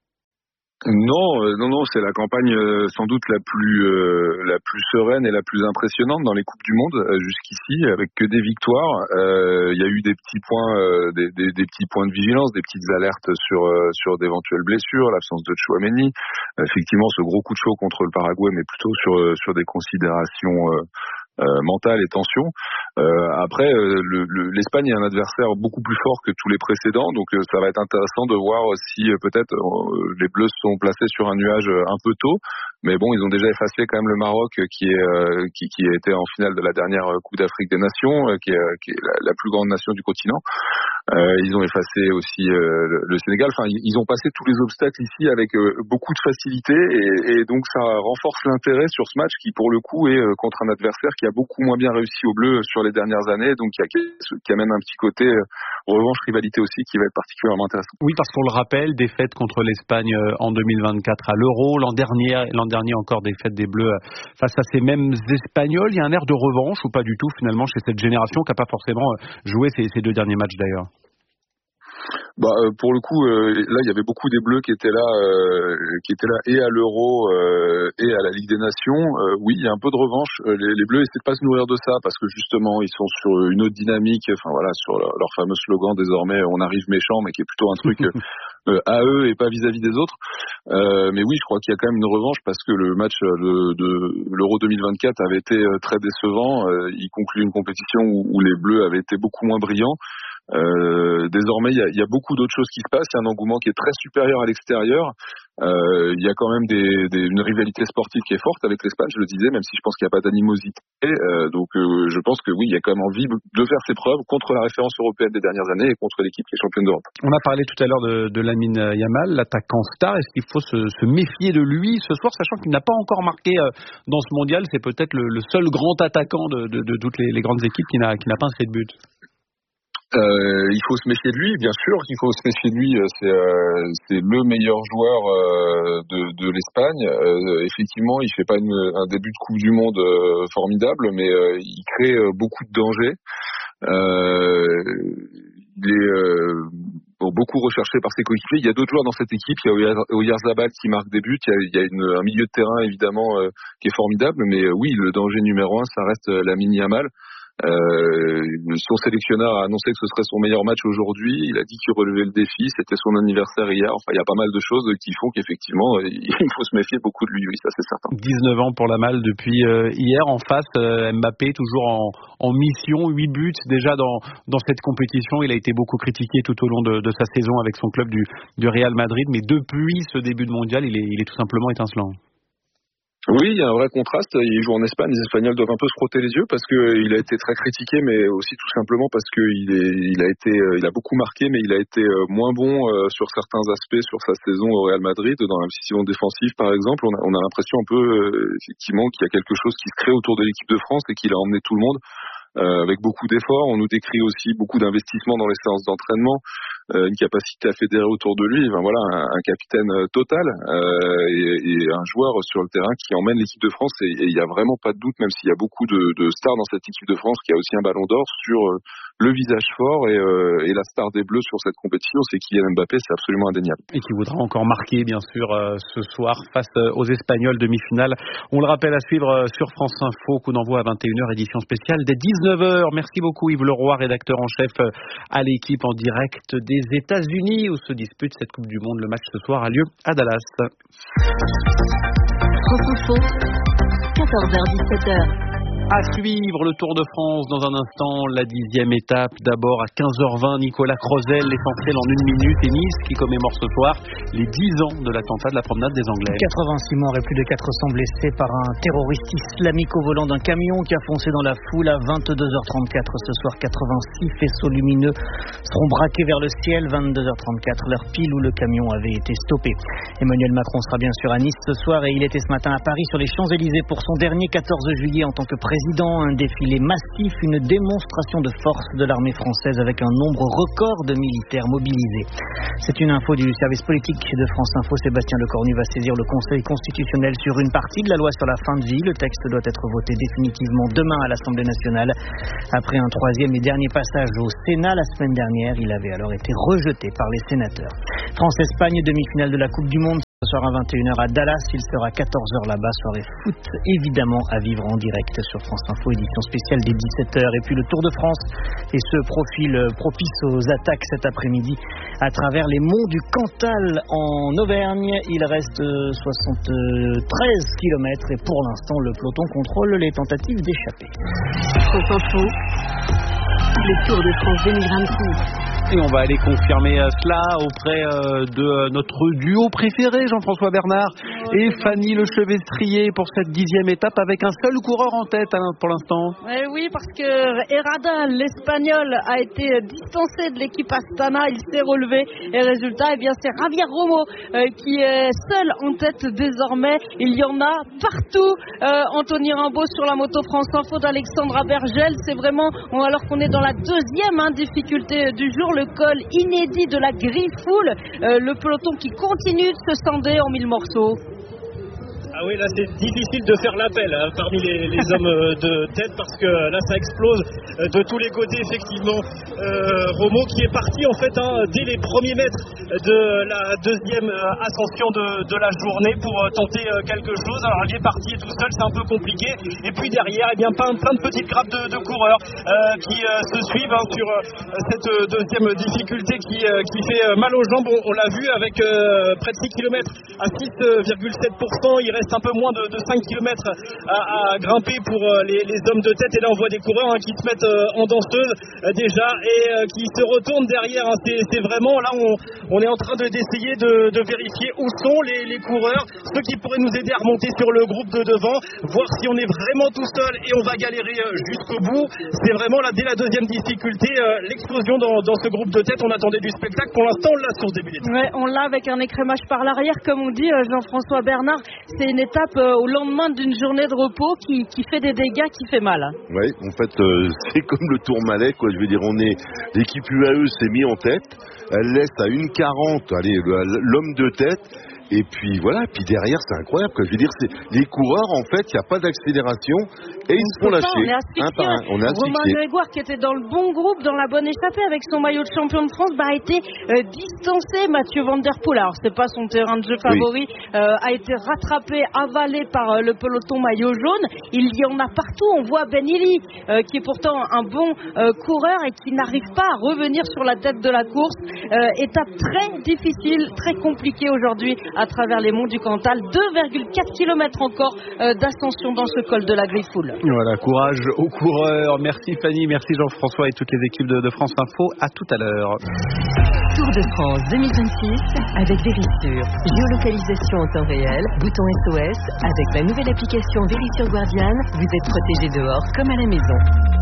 Non, c'est la campagne sans doute la plus sereine et la plus impressionnante dans les coupes du monde jusqu'ici, avec que des victoires. Il y a eu des petits points, des petits points de vigilance, des petites alertes sur d'éventuelles blessures, l'absence de Tchouaméni. Effectivement, ce gros coup de chaud contre le Paraguay, mais plutôt sur des considérations mentale et tension. Après, l'Espagne est un adversaire beaucoup plus fort que tous les précédents, donc ça va être intéressant de voir si peut-être les Bleus sont placés sur un nuage un peu tôt. Mais bon, ils ont déjà effacé quand même le Maroc qui a été en finale de la dernière Coupe d'Afrique des Nations, qui est la plus grande nation du continent. Ils ont effacé aussi le Sénégal. Enfin, ils ont passé tous les obstacles ici avec beaucoup de facilité et donc ça renforce l'intérêt sur ce match qui pour le coup est contre un adversaire qui a beaucoup moins bien réussi au bleu sur les dernières années, donc qui amène un petit côté revanche, rivalité aussi qui va être particulièrement intéressant. Oui, parce qu'on le rappelle, défaite contre l'Espagne en 2024 à l'Euro, l'an dernier encore défaite des Bleus face à ces mêmes Espagnols. Il y a un air de revanche ou pas du tout finalement chez cette génération qui n'a pas forcément joué ces deux derniers matchs d'ailleurs? Pour le coup, là il y avait beaucoup des Bleus qui étaient là et à l'Euro et à la Ligue des Nations. Oui, il y a un peu de revanche. Les Bleus essaient de pas se nourrir de ça parce que justement ils sont sur une autre dynamique. Enfin voilà, sur leur fameux slogan désormais on arrive méchant, mais qui est plutôt un truc à eux et pas vis-à-vis des autres. Mais oui, je crois qu'il y a quand même une revanche parce que le match de l'Euro 2024 avait été très décevant. Il conclut une compétition où les Bleus avaient été beaucoup moins brillants. Désormais, il y a beaucoup d'autres choses qui se passent. Il y a un engouement qui est très supérieur à l'extérieur. Il y a quand même une rivalité sportive qui est forte avec l'Espagne, je le disais, même si je pense qu'il n'y a pas d'animosité. Donc, je pense que oui, il y a quand même envie de faire ses preuves contre la référence européenne des dernières années et contre l'équipe qui est championne d'Europe. On a parlé tout à l'heure de Lamine Yamal, l'attaquant star. Est-ce qu'il faut se méfier de lui ce soir, sachant qu'il n'a pas encore marqué dans ce mondial? C'est peut-être le seul grand attaquant de toutes les grandes équipes qui n'a pas inscrit de but. Il faut se méfier de lui, bien sûr qu'il faut se méfier de lui. C'est le meilleur joueur de l'Espagne. Effectivement, il fait pas un début de Coupe du Monde formidable, mais il crée beaucoup de dangers. Il est beaucoup recherché par ses coéquipiers. Il y a d'autres joueurs dans cette équipe. Il y a Oyarzabal qui marque des buts. Il y a un milieu de terrain évidemment qui est formidable, mais oui, le danger numéro 1, ça reste Lamine Yamal. Son sélectionneur a annoncé que ce serait son meilleur match aujourd'hui. Il a dit qu'il relevait le défi. C'était son anniversaire hier. Enfin, il y a pas mal de choses qui font qu'effectivement, il faut se méfier beaucoup de lui. Oui, ça c'est certain. 19 ans pour Yamal depuis hier. En face, Mbappé toujours en mission, 8 buts déjà dans cette compétition. Il a été beaucoup critiqué tout au long de sa saison avec son club du Real Madrid. Mais depuis ce début de mondial, il est tout simplement étincelant. Oui, il y a un vrai contraste. Il joue en Espagne, les Espagnols doivent un peu se frotter les yeux parce que il a été très critiqué, mais aussi tout simplement parce que il a beaucoup marqué, mais il a été moins bon sur certains aspects sur sa saison au Real Madrid, dans la saison défensive par exemple. On a l'impression un peu effectivement qu'il y a quelque chose qui se crée autour de l'équipe de France et qu'il a emmené tout le monde. Avec beaucoup d'efforts. On nous décrit aussi beaucoup d'investissements dans les séances d'entraînement, une capacité à fédérer autour de lui. Voilà, un capitaine total et un joueur sur le terrain qui emmène l'équipe de France. Et il n'y a vraiment pas de doute, même s'il y a beaucoup de stars dans cette équipe de France, qui a aussi un ballon d'or, sur le visage fort et la star des Bleus sur cette compétition, c'est Kylian Mbappé. C'est absolument indéniable. Et qui voudra encore marquer, bien sûr, ce soir face aux Espagnols, demi-finale. On le rappelle, à suivre sur France Info, coup d'envoi à 21h, édition spéciale dès 19h. Merci beaucoup Yves Leroy, rédacteur en chef à l'équipe en direct des États-Unis où se dispute cette Coupe du Monde. Le match ce soir a lieu à Dallas. France Info, 14h-17h. À suivre le Tour de France dans un instant, la 10e étape. D'abord à 15h20, Nicolas Crozel, l'essentiel en 1 minute. Et Nice qui commémore ce soir les 10 ans de l'attentat de la promenade des Anglais. 86 morts et plus de 400 blessés par un terroriste islamique au volant d'un camion qui a foncé dans la foule à 22h34 ce soir. 86 faisceaux lumineux seront braqués vers le ciel. 22h34, l'heure pile où le camion avait été stoppé. Emmanuel Macron sera bien sûr à Nice ce soir et il était ce matin à Paris sur les Champs-Élysées pour son dernier 14 juillet en tant que président. Un défilé massif, une démonstration de force de l'armée française avec un nombre record de militaires mobilisés. C'est une info du service politique de France Info. Sébastien Lecornu va saisir le Conseil constitutionnel sur une partie de la loi sur la fin de vie. Le texte doit être voté définitivement demain à l'Assemblée nationale. Après un 3e et dernier passage au Sénat la semaine dernière, il avait alors été rejeté par les sénateurs. France-Espagne, demi-finale de la Coupe du Monde. Ce soir à 21h à Dallas, il sera 14h là-bas, soirée foot évidemment à vivre en direct sur France Info, édition spéciale des 17h. Et puis le Tour de France et ce profil propice aux attaques cet après-midi à travers les monts du Cantal en Auvergne. Il reste 73 km et pour l'instant le peloton contrôle les tentatives d'échapper. France Info, le Tour de France 2026. Et on va aller confirmer cela auprès de notre duo préféré, Jean-François Bernard et Fanny Lechevestrier pour cette 10e étape avec un seul coureur en tête pour l'instant. Oui, parce que Herrada, l'Espagnol, a été distancé de l'équipe Astana. Il s'est relevé et résultat, c'est Javier Romo qui est seul en tête désormais. Il y en a partout. Anthony Rimbaud sur la moto France Info d'Alexandra Bergel. C'est vraiment, alors qu'on est dans la 2e difficulté du jour, le col inédit de la Griffoul, le peloton qui continue de se scinder en 1000 morceaux. Ah oui, là c'est difficile de faire l'appel parmi les hommes de tête parce que là ça explose de tous les côtés effectivement. Romo qui est parti en fait dès les premiers mètres de la 2e ascension de la journée pour tenter quelque chose. Alors il est parti tout seul, c'est un peu compliqué. Et puis derrière, plein de petites grappes de coureurs qui se suivent sur cette 2e difficulté qui fait mal aux jambes. On l'a vu avec près de 6 km à 6,7%. Il reste un peu moins de 5 km à grimper pour les hommes de tête. Et là on voit des coureurs qui se mettent en danseuse déjà et qui se retournent derrière. C'est vraiment là on est en train d'essayer de vérifier où sont les coureurs, ceux qui pourraient nous aider à remonter sur le groupe de devant, voir si on est vraiment tout seul et on va galérer jusqu'au bout. C'est vraiment là dès la 2e difficulté l'explosion dans ce groupe de tête. On attendait du spectacle, pour l'instant on l'a sur ce début d'étape. Ouais, on l'a avec un écrémage par l'arrière comme on dit, Jean-François Bernard. C'est une étape au lendemain d'une journée de repos qui fait des dégâts, qui fait mal. Oui, en fait, c'est comme le Tourmalet, quoi. Je veux dire, l'équipe UAE s'est mis en tête. Elle laisse à 1,40, l'homme de tête. Et puis voilà, puis derrière c'est incroyable, quoi. Je veux dire, les coureurs en fait, il n'y a pas d'accélération et ils se font lâcher un par un. On est asphyxié. Romain Grégoire qui était dans le bon groupe, dans la bonne échappée avec son maillot de champion de France, a été distancé. Mathieu Van Der Poel, alors c'est pas son terrain de jeu favori, a été rattrapé, avalé par le peloton maillot jaune. Il y en a partout. On voit Ben Illy qui est pourtant un bon coureur et qui n'arrive pas à revenir sur la tête de la course. Étape très difficile, très compliquée aujourd'hui à travers les monts du Cantal. 2,4 km encore d'ascension dans ce col de la Griffoul. Voilà, courage aux coureurs. Merci Fanny, merci Jean-François et toutes les équipes de France Info. À tout à l'heure. Tour de France 2026 avec Verisure. Géolocalisation en temps réel, bouton SOS. Avec la nouvelle application Verisure Guardian, vous êtes protégé dehors comme à la maison.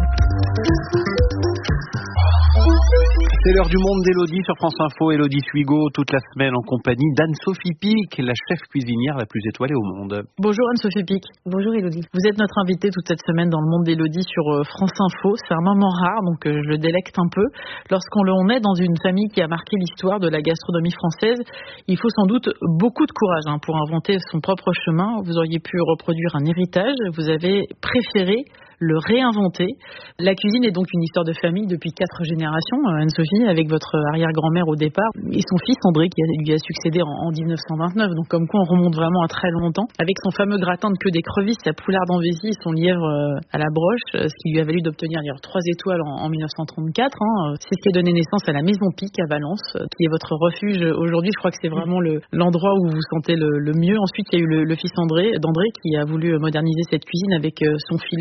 C'est l'heure du monde d'Élodie sur France Info. Élodie Suigo, toute la semaine en compagnie d'Anne-Sophie Pic, la chef cuisinière la plus étoilée au monde. Bonjour Anne-Sophie Pic. Bonjour Élodie. Vous êtes notre invitée toute cette semaine dans le monde d'Élodie sur France Info. C'est un moment rare, donc je le délecte un peu. Lorsqu'on est dans une famille qui a marqué l'histoire de la gastronomie française, il faut sans doute beaucoup de courage pour inventer son propre chemin. Vous auriez pu reproduire un héritage, vous avez préféré le réinventer. La cuisine est donc une histoire de famille depuis 4 générations, Anne-Sophie, avec votre arrière-grand-mère au départ et son fils André qui lui a succédé en 1929. Donc comme quoi on remonte vraiment à très longtemps. Avec son fameux gratin de queue d'écrevisse, sa poularde en vessie, son lièvre à la broche, ce qui lui a valu d'obtenir 3 étoiles en 1934. C'est ce qui a donné naissance à la Maison Pic à Valence, qui est votre refuge aujourd'hui. Je crois que c'est vraiment l'endroit où vous vous sentez le mieux. Ensuite, il y a eu le fils d'André qui a voulu moderniser cette cuisine avec son filet de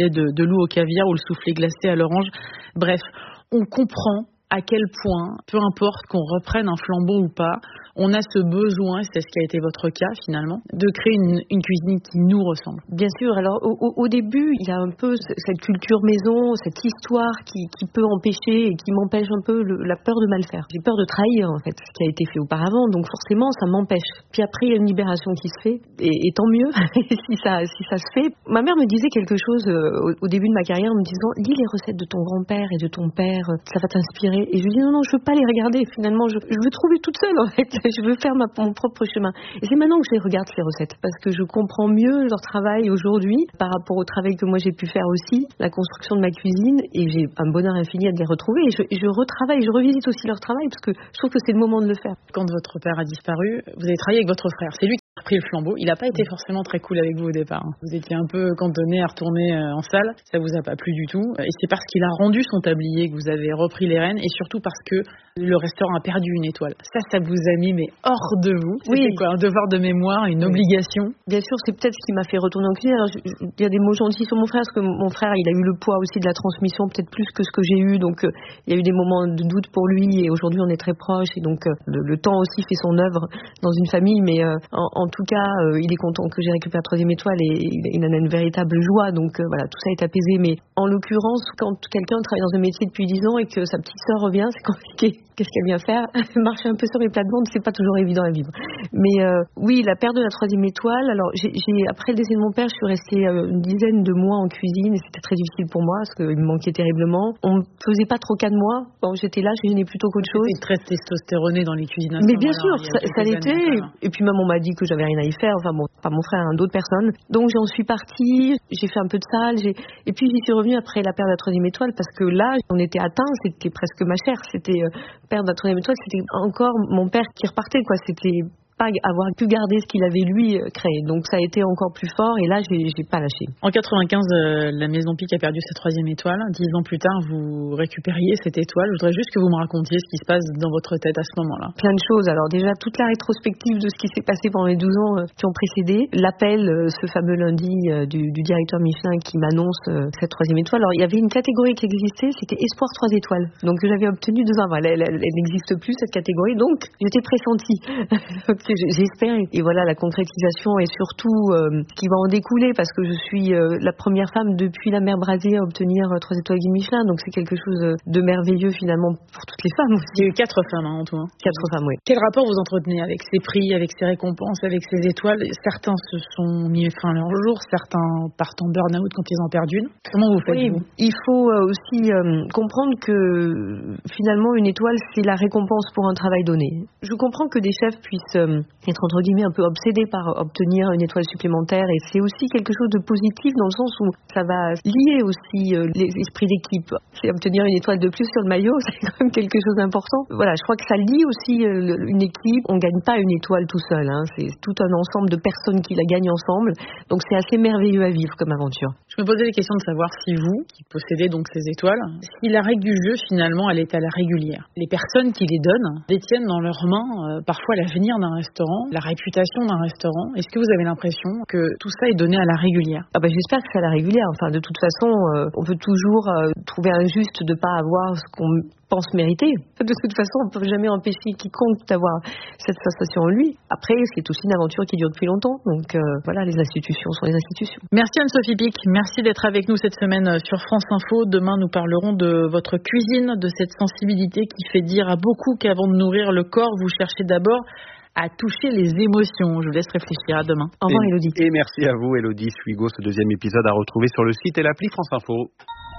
andalou au caviar ou le soufflé glacé à l'orange. Bref, on comprend à quel point, peu importe qu'on reprenne un flambeau ou pas, on a ce besoin, c'est ce qui a été votre cas finalement, de créer une cuisine qui nous ressemble. Bien sûr, alors au début, il y a un peu cette culture maison, cette histoire qui peut empêcher et qui m'empêche un peu la peur de mal faire. J'ai peur de trahir en fait ce qui a été fait auparavant, donc forcément ça m'empêche. Puis après il y a une libération qui se fait, et tant mieux si ça se fait. Ma mère me disait quelque chose au début de ma carrière en me disant « Lis les recettes de ton grand-père et de ton père, ça va t'inspirer ». Et je lui dis « Non, je veux pas les regarder, finalement je veux trouver toute seule en fait. Je veux faire mon propre chemin. » Et c'est maintenant que je les regarde, ces recettes, parce que je comprends mieux leur travail aujourd'hui par rapport au travail que moi j'ai pu faire aussi, la construction de ma cuisine, et j'ai un bonheur infini à les retrouver. Et je retravaille, je revisite aussi leur travail, parce que je trouve que c'est le moment de le faire. Quand votre père a disparu, vous avez travaillé avec votre frère. C'est lui qui a pris le flambeau. Il n'a pas été forcément très cool avec vous au départ. Vous étiez un peu cantonné à retourner en salle. Ça vous a pas plu du tout. Et c'est parce qu'il a rendu son tablier que vous avez repris les rênes, et surtout parce que le restaurant a perdu une étoile. Ça vous a mis mais hors de vous. C'était quoi, un devoir de mémoire, une obligation? Bien sûr, c'est peut-être ce qui m'a fait retourner en cuisine. Alors, il y a des mots gentils sur mon frère, parce que mon frère, il a eu le poids aussi de la transmission, peut-être plus que ce que j'ai eu. Donc, il y a eu des moments de doute pour lui, et aujourd'hui, on est très proches. Et donc, le temps aussi fait son œuvre dans une famille. Mais en tout cas, il est content que j'ai récupéré la 3e étoile, et il en a une véritable joie. Donc, voilà, tout ça est apaisé. Mais en l'occurrence, quand quelqu'un travaille dans un métier depuis 10 ans et que sa petite sœur revient, c'est compliqué. Qu'est-ce qu'elle vient faire? Marcher un peu sur les plates-bandes, c'est pas toujours évident à vivre. Mais oui, la perte de la 3e étoile. Alors, après le décès de mon père, je suis restée une dizaine de mois en cuisine, et c'était très difficile pour moi parce qu'il me manquait terriblement. On me faisait pas trop cas de moi. Bon, j'étais là, je gênais plutôt qu'autre chose. C'était très testostéroné dans les cuisines. Mais bien sûr, ça l'était. Et puis même on m'a dit que j'avais rien à y faire. Enfin bon, pas mon frère, d'autres personnes. Donc j'en suis partie. J'ai fait un peu de salle. Et puis j'y suis revenue après la perte de la 3e étoile, parce que là, on était atteint. C'était presque ma chair. C'était perdre la 3e étoile, c'était encore mon père qui repartait, quoi. C'était pas avoir pu garder ce qu'il avait lui créé. Donc ça a été encore plus fort, et là j'ai pas lâché. En 95, la Maison Pic a perdu sa 3e étoile. 10 ans plus tard, vous récupériez cette étoile. Je voudrais juste que vous me racontiez ce qui se passe dans votre tête à ce moment-là. Plein de choses. Alors déjà, toute la rétrospective de ce qui s'est passé pendant les 12 ans qui ont précédé. L'appel, ce fameux lundi du directeur Michelin qui m'annonce cette 3e étoile. Alors il y avait une catégorie qui existait, c'était Espoir 3 étoiles. Donc j'avais obtenu 2 ans. Elle n'existe plus, cette catégorie. Donc j'étais pressentie. J'espère, et voilà la concrétisation, et surtout ce qui va en découler, parce que je suis la première femme depuis la mer Brasier à obtenir 3 étoiles Guide Michelin, donc c'est quelque chose de merveilleux finalement pour toutes les femmes aussi. Il y a eu 4 femmes en tout. 4 femmes, oui. Quel rapport vous entretenez avec ces prix, avec ces récompenses, avec ces étoiles? Certains se sont mis fin à leur jour, certains partent en burn-out quand ils en perdent une. Comment vous faites, vous? Il faut aussi comprendre que finalement une étoile, c'est la récompense pour un travail donné. Je comprends que des chefs puissent être entre guillemets un peu obsédé par obtenir une étoile supplémentaire, et c'est aussi quelque chose de positif dans le sens où ça va lier aussi l'esprit d'équipe. C'est obtenir une étoile de plus sur le maillot, c'est quand même quelque chose d'important. Voilà, je crois que ça lie aussi une équipe. On gagne pas une étoile tout seul, hein. C'est tout un ensemble de personnes qui la gagnent ensemble, donc c'est assez merveilleux à vivre comme aventure. Je me posais la question de savoir si vous, qui possédez donc ces étoiles, si la règle du jeu finalement elle est à la régulière. Les personnes qui les donnent détiennent dans leurs mains parfois l'avenir d'un restaurant, la réputation d'un restaurant. Est-ce que vous avez l'impression que tout ça est donné à la régulière? J'espère que c'est à la régulière. Enfin, de toute façon, on peut toujours trouver injuste de ne pas avoir ce qu'on pense mériter. De toute façon, on ne peut jamais empêcher quiconque d'avoir cette sensation en lui. Après, c'est aussi une aventure qui dure depuis longtemps. Donc voilà, les institutions sont les institutions. Merci Anne-Sophie Pic. Merci d'être avec nous cette semaine sur France Info. Demain, nous parlerons de votre cuisine, de cette sensibilité qui fait dire à beaucoup qu'avant de nourrir le corps, vous cherchez d'abord à toucher les émotions. Je vous laisse réfléchir. À demain. Au revoir, Élodie. Et merci à vous, Élodie Suigo. Ce 2e épisode à retrouver sur le site et l'appli France Info.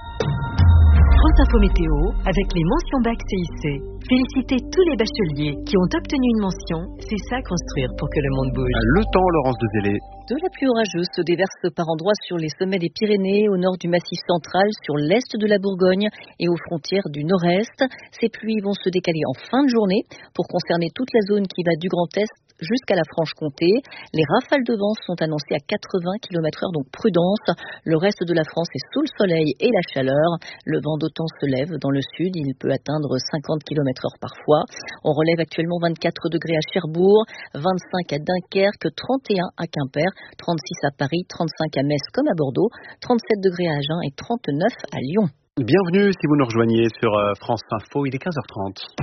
France Info Météo avec les mentions bac CIC. Félicitez tous les bacheliers qui ont obtenu une mention. C'est ça construire pour que le monde bouge. Le temps, Laurence de Zélé. De la pluie orageuse se déverse par endroits sur les sommets des Pyrénées, au nord du Massif central, sur l'est de la Bourgogne et aux frontières du nord-est. Ces pluies vont se décaler en fin de journée pour concerner toute la zone qui va du Grand Est jusqu'à la Franche-Comté. Les rafales de vent sont annoncées à 80 km/h, donc prudence. Le reste de la France est sous le soleil et la chaleur. Le vent d'OTAN se lève dans le sud, il peut atteindre 50 km/h parfois. On relève actuellement 24 degrés à Cherbourg, 25 à Dunkerque, 31 à Quimper, 36 à Paris, 35 à Metz comme à Bordeaux, 37 degrés à Agen et 39 à Lyon. Bienvenue si vous nous rejoignez sur France Info, il est 15h30.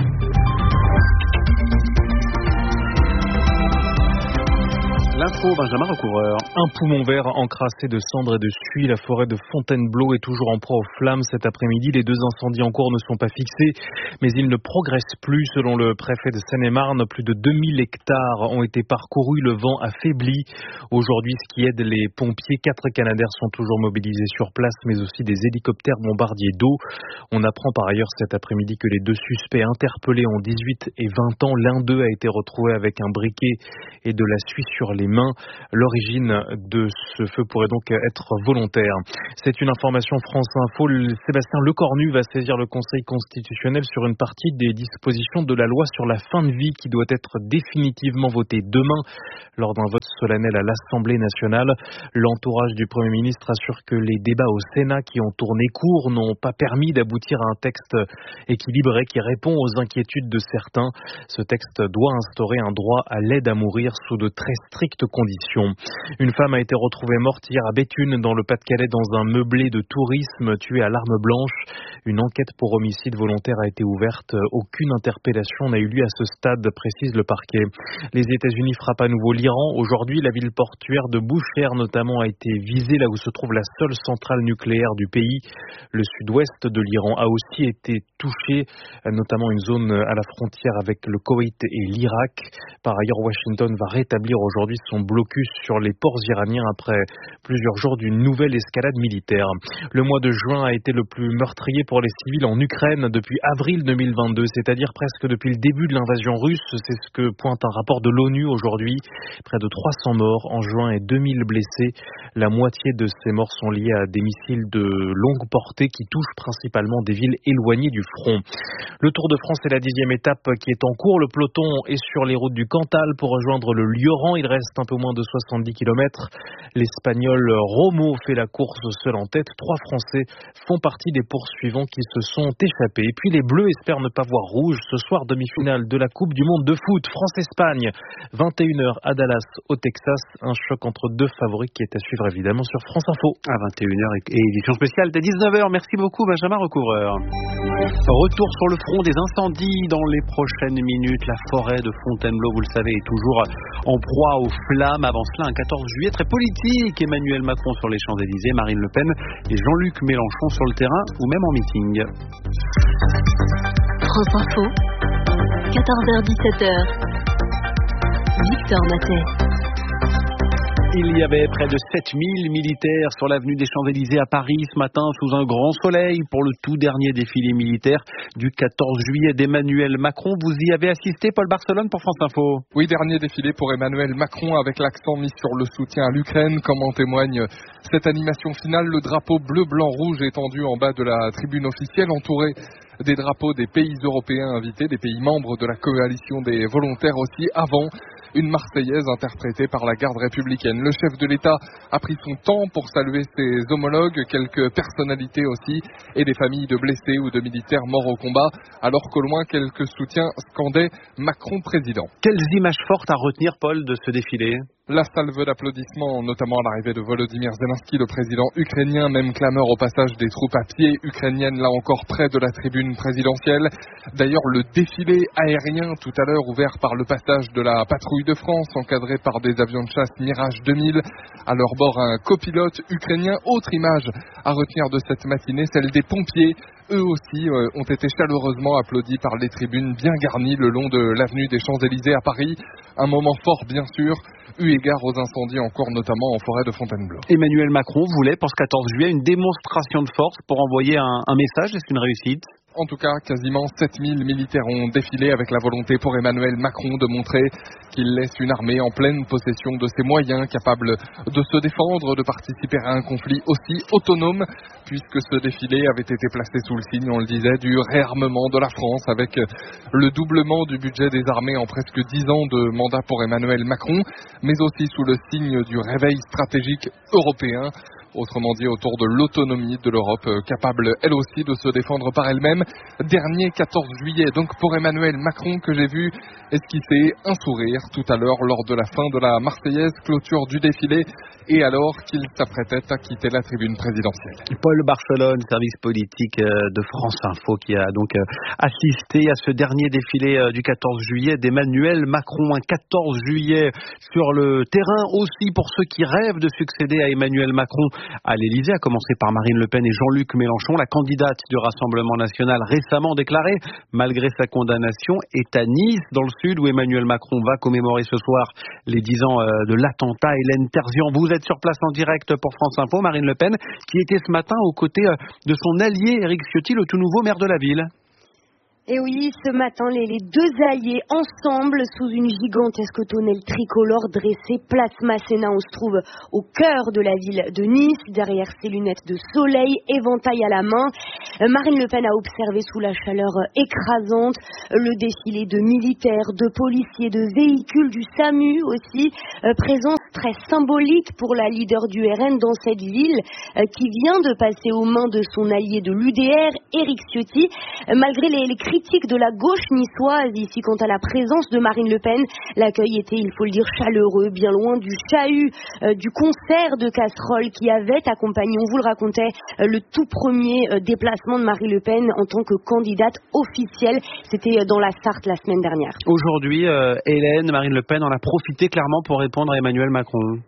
L'info, Benjamin Recouvreur. Un poumon vert encrassé de cendres et de suie. La forêt de Fontainebleau est toujours en proie aux flammes cet après-midi. Les 2 incendies en cours ne sont pas fixés, mais ils ne progressent plus. Selon le préfet de Seine-et-Marne, plus de 2000 hectares ont été parcourus. Le vent affaiblit. Aujourd'hui, ce qui aide les pompiers, 4 Canadaires sont toujours mobilisés sur place, mais aussi des hélicoptères bombardiers d'eau. On apprend par ailleurs cet après-midi que les 2 suspects interpellés ont 18 et 20 ans. L'un d'eux a été retrouvé avec un briquet et de la suie sur les mains. L'origine de ce feu pourrait donc être volontaire. C'est une information France Info. Sébastien Lecornu va saisir le Conseil constitutionnel sur une partie des dispositions de la loi sur la fin de vie qui doit être définitivement votée demain lors d'un vote solennel à l'Assemblée nationale. L'entourage du Premier ministre assure que les débats au Sénat qui ont tourné court n'ont pas permis d'aboutir à un texte équilibré qui répond aux inquiétudes de certains. Ce texte doit instaurer un droit à l'aide à mourir sous de très strictes conditions. Une femme a été retrouvée morte hier à Béthune dans le Pas-de-Calais dans un meublé de tourisme, tuée à l'arme blanche. Une enquête pour homicide volontaire a été ouverte. Aucune interpellation n'a eu lieu à ce stade, précise le parquet. Les États-Unis frappent à nouveau l'Iran. Aujourd'hui, la ville portuaire de Bushehr notamment a été visée, là où se trouve la seule centrale nucléaire du pays. Le sud-ouest de l'Iran a aussi été touché, notamment une zone à la frontière avec le Koweït et l'Irak. Par ailleurs, Washington va rétablir aujourd'hui son blocus sur les ports iraniens après plusieurs jours d'une nouvelle escalade militaire. Le mois de juin a été le plus meurtrier pour les civils en Ukraine depuis avril 2022, c'est-à-dire presque depuis le début de l'invasion russe. C'est ce que pointe un rapport de l'ONU aujourd'hui. Près de 300 morts en juin et 2000 blessés. La moitié de ces morts sont liés à des missiles de longue portée qui touchent principalement des villes éloignées du front. Le Tour de France est la 10e étape qui est en cours. Le peloton est sur les routes du Cantal pour rejoindre le Lioran. Il reste un peu moins de 70 km. L'Espagnol Romo fait la course seul en tête. 3 Français font partie des poursuivants qui se sont échappés. Et puis les Bleus espèrent ne pas voir rouge ce soir, demi-finale de la Coupe du Monde de foot. France-Espagne, 21h à Dallas au Texas. Un choc entre 2 favoris qui est à suivre évidemment sur France Info. À 21h et édition spéciale dès 19h. Merci beaucoup Benjamin Recouvreur. Retour sur le front des incendies dans les prochaines minutes. La forêt de Fontainebleau, vous le savez, est toujours en proie aux flammes. Avant cela, un 14 juillet très politique. Emmanuel Macron sur les Champs-Élysées, Marine Le Pen et Jean-Luc Mélenchon sur le terrain ou même en meeting. France Info, 14h-17h. Victor Matet. Il y avait près de 7000 militaires sur l'avenue des Champs-Élysées à Paris ce matin sous un grand soleil pour le tout dernier défilé militaire du 14 juillet d'Emmanuel Macron. Vous y avez assisté, Paul Barcelone pour France Info. Oui, dernier défilé pour Emmanuel Macron avec l'accent mis sur le soutien à l'Ukraine, comme en témoigne cette animation finale. Le drapeau bleu-blanc-rouge étendu en bas de la tribune officielle, entouré des drapeaux des pays européens invités, des pays membres de la coalition des volontaires aussi, avant une Marseillaise interprétée par la garde républicaine. Le chef de l'État a pris son temps pour saluer ses homologues, quelques personnalités aussi, et des familles de blessés ou de militaires morts au combat, alors qu'au loin, quelques soutiens scandaient Macron président. Quelles images fortes à retenir, Paul, de ce défilé ? La salve d'applaudissements, notamment à l'arrivée de Volodymyr Zelensky, le président ukrainien, même clameur au passage des troupes à pied ukrainiennes, là encore près de la tribune présidentielle. D'ailleurs, le défilé aérien, tout à l'heure, ouvert par le passage de la patrouille de France, encadré par des avions de chasse Mirage 2000. À leur bord, un copilote ukrainien. Autre image à retenir de cette matinée, celle des pompiers. Eux aussi ont été chaleureusement applaudis par les tribunes bien garnies le long de l'avenue des Champs-Élysées à Paris. Un moment fort, bien sûr, eu égard aux incendies en cours, notamment en forêt de Fontainebleau. Emmanuel Macron voulait, pour ce 14 juillet, une démonstration de force pour envoyer un message. Est-ce une réussite ? En tout cas, quasiment 7000 militaires ont défilé avec la volonté pour Emmanuel Macron de montrer qu'il laisse une armée en pleine possession de ses moyens, capable de se défendre, de participer à un conflit aussi autonome, puisque ce défilé avait été placé sous le signe, on le disait, du réarmement de la France, avec le doublement du budget des armées en presque 10 ans de mandat pour Emmanuel Macron, mais aussi sous le signe du réveil stratégique européen. Autrement dit, autour de l'autonomie de l'Europe, capable elle aussi de se défendre par elle-même. Dernier 14 juillet, donc pour Emmanuel Macron, que j'ai vu esquisser un sourire tout à l'heure lors de la fin de la Marseillaise, clôture du défilé, et alors qu'il s'apprêtait à quitter la tribune présidentielle. Paul Barcelone, service politique de France Info, qui a donc assisté à ce dernier défilé du 14 juillet d'Emmanuel Macron. Un 14 juillet sur le terrain aussi pour ceux qui rêvent de succéder à Emmanuel Macron à l'Élysée, à commencer par Marine Le Pen et Jean-Luc Mélenchon. La candidate du Rassemblement national récemment déclarée, malgré sa condamnation, est à Nice, dans le sud, où Emmanuel Macron va commémorer ce soir les 10 ans de l'attentat. Hélène Terzian, vous êtes sur place en direct pour France Info. Marine Le Pen, qui était ce matin aux côtés de son allié Éric Ciotti, le tout nouveau maire de la ville. Et oui, ce matin, les deux alliés ensemble sous une gigantesque tonnelle tricolore dressée place Masséna. On se trouve au cœur de la ville de Nice, derrière ses lunettes de soleil, éventail à la main. Marine Le Pen a observé sous la chaleur écrasante le défilé de militaires, de policiers, de véhicules, du SAMU aussi. Présence très symbolique pour la leader du RN dans cette ville qui vient de passer aux mains de son allié de l'UDR, Éric Ciotti. Malgré les critiques de la gauche niçoise ici quant à la présence de Marine Le Pen, l'accueil était, il faut le dire, chaleureux, bien loin du chahut, du concert de casseroles qui avait accompagné, on vous le racontait, le tout premier déplacement de Marine Le Pen en tant que candidate officielle. C'était dans la Sarthe la semaine dernière. Aujourd'hui, Hélène, Marine Le Pen en a profité clairement pour répondre à Emmanuel Macron.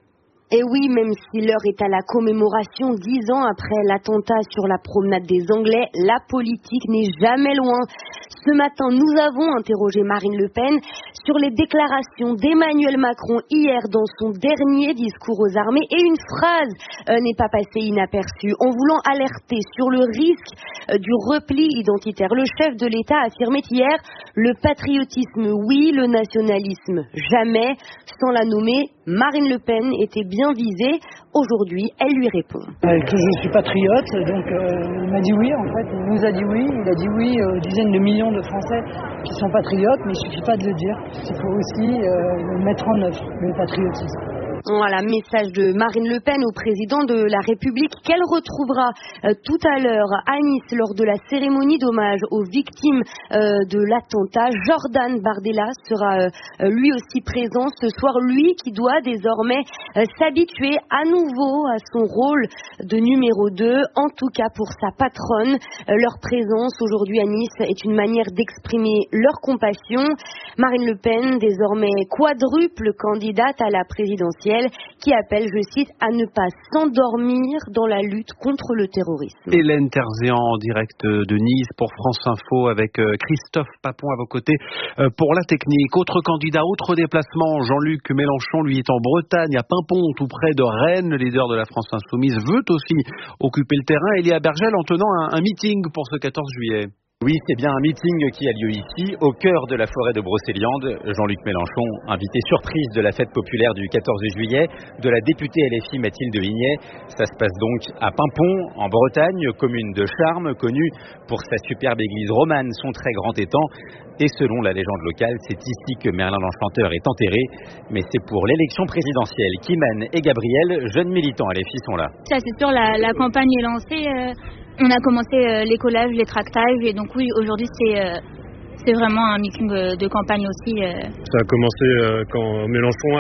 Et oui, même si l'heure est à la commémoration, 10 ans après l'attentat sur la promenade des Anglais, la politique n'est jamais loin. Ce matin, nous avons interrogé Marine Le Pen sur les déclarations d'Emmanuel Macron hier dans son dernier discours aux armées, et une phrase n'est pas passée inaperçue. En voulant alerter sur le risque du repli identitaire, le chef de l'État affirmait hier « Le patriotisme, oui, le nationalisme, jamais ». Sans la nommer, Marine Le Pen était bien visée. Aujourd'hui, elle lui répond. Que je suis patriote, donc il m'a dit oui en fait. Il nous a dit oui, il a dit oui aux dizaines de millions de Français qui sont patriotes, mais il suffit pas de le dire. Il faut aussi le mettre en œuvre, le patriotisme. Voilà, message de Marine Le Pen au président de la République qu'elle retrouvera tout à l'heure à Nice lors de la cérémonie d'hommage aux victimes de l'attentat. Jordan Bardella sera lui aussi présent ce soir, lui qui doit désormais s'habituer à nouveau à son rôle de numéro 2, en tout cas pour sa patronne. Leur présence aujourd'hui à Nice est une manière d'exprimer leur compassion. Marine Le Pen, désormais quadruple candidate à la présidentielle, qui appelle, je cite, à ne pas s'endormir dans la lutte contre le terrorisme. Hélène Terzian en direct de Nice pour France Info avec Christophe Papon à vos côtés pour la technique. Autre candidat, autre déplacement, Jean-Luc Mélenchon, lui est en Bretagne, à Pimpon, tout près de Rennes. Le leader de la France Insoumise veut aussi occuper le terrain. Elia Bergel en tenant un meeting pour ce 14 juillet. Oui, c'est bien un meeting qui a lieu ici, au cœur de la forêt de Brocéliande. Jean-Luc Mélenchon, invité surprise de la fête populaire du 14 juillet, de la députée LFI Mathilde Vignet. Ça se passe donc à Pimpon, en Bretagne, commune de charme, connue pour sa superbe église romane, son très grand étang. Et selon la légende locale, c'est ici que Merlin l'Enchanteur est enterré. Mais c'est pour l'élection présidentielle qu'Iman et Gabriel, jeunes militants LFI, sont là. Ça, c'est sûr, la campagne est lancée. On a commencé les collages, les tractages, et donc oui, aujourd'hui c'est vraiment un meeting de campagne aussi. Ça a commencé quand Mélenchon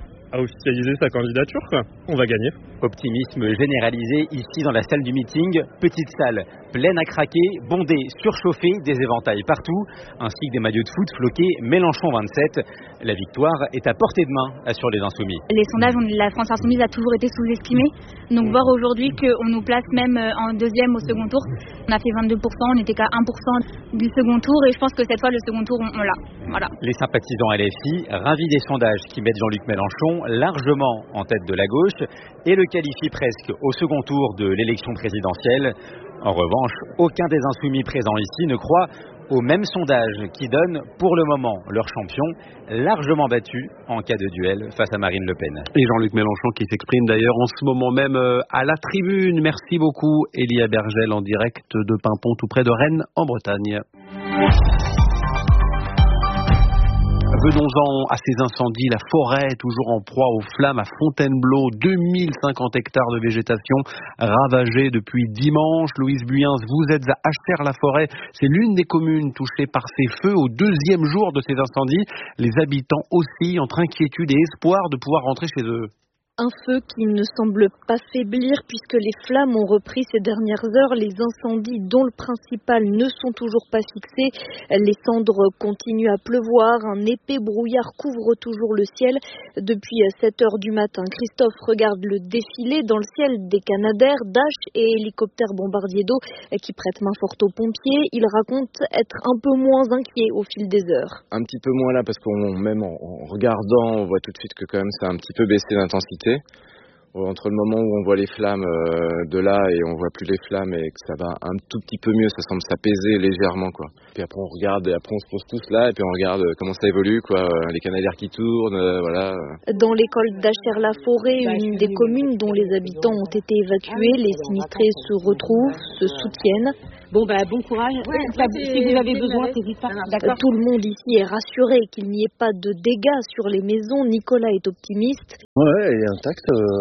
a officialisé sa candidature, quoi. On va gagner. Optimisme généralisé ici dans la salle du meeting. Petite salle pleine à craquer, bondée, surchauffée, des éventails partout, ainsi que des maillots de foot floqués Mélenchon 27. La victoire est à portée de main, assurent les Insoumis. Les sondages, la France Insoumise a toujours été sous-estimée. Donc voir aujourd'hui qu'on nous place même en deuxième au second tour. On a fait 22%, on n'était qu'à 1% du second tour, et je pense que cette fois le second tour on l'a. Voilà. Les sympathisants LFI, ravis des sondages qui mettent Jean-Luc Mélenchon largement en tête de la gauche et le qualifient presque au second tour de l'élection présidentielle. En revanche, aucun des insoumis présents ici ne croit au même sondage qui donne pour le moment leur champion largement battu en cas de duel face à Marine Le Pen. Et Jean-Luc Mélenchon qui s'exprime d'ailleurs en ce moment même à la tribune. Merci beaucoup Elia Bergel en direct de Pimpon tout près de Rennes en Bretagne. Venons-en à ces incendies. La forêt toujours en proie aux flammes à Fontainebleau. 2050 hectares de végétation ravagés depuis dimanche. Louise Buyens, vous êtes à Achères-la-Forêt. C'est l'une des communes touchées par ces feux. Au deuxième jour de ces incendies, les habitants oscillent entre inquiétude et espoir de pouvoir rentrer chez eux. Un feu qui ne semble pas faiblir puisque les flammes ont repris ces dernières heures. Les incendies dont le principal ne sont toujours pas fixés. Les cendres continuent à pleuvoir. Un épais brouillard couvre toujours le ciel. Depuis 7 heures du matin, Christophe regarde le défilé dans le ciel des Canadair, Dash et hélicoptères bombardiers d'eau qui prêtent main forte aux pompiers. Il raconte être un peu moins inquiet au fil des heures. Un petit peu moins là parce même en regardant, on voit tout de suite que quand même ça a un petit peu baissé d'intensité. Entre le moment où on voit les flammes de là et on voit plus les flammes et que ça va un tout petit peu mieux, ça semble s'apaiser légèrement quoi. Puis après on regarde et après on se pose tous là et puis on regarde comment ça évolue quoi, les canadaires qui tournent, voilà. Dans l'école d'Achères-la-Forêt, une des communes dont les habitants ont été évacués, les sinistrés se retrouvent, se soutiennent. Bon courage. Ouais, si vous avez besoin, n'hésitez pas. D'accord. Tout le monde ici est rassuré qu'il n'y ait pas de dégâts sur les maisons. Nicolas est optimiste. Ouais, elle est intacte.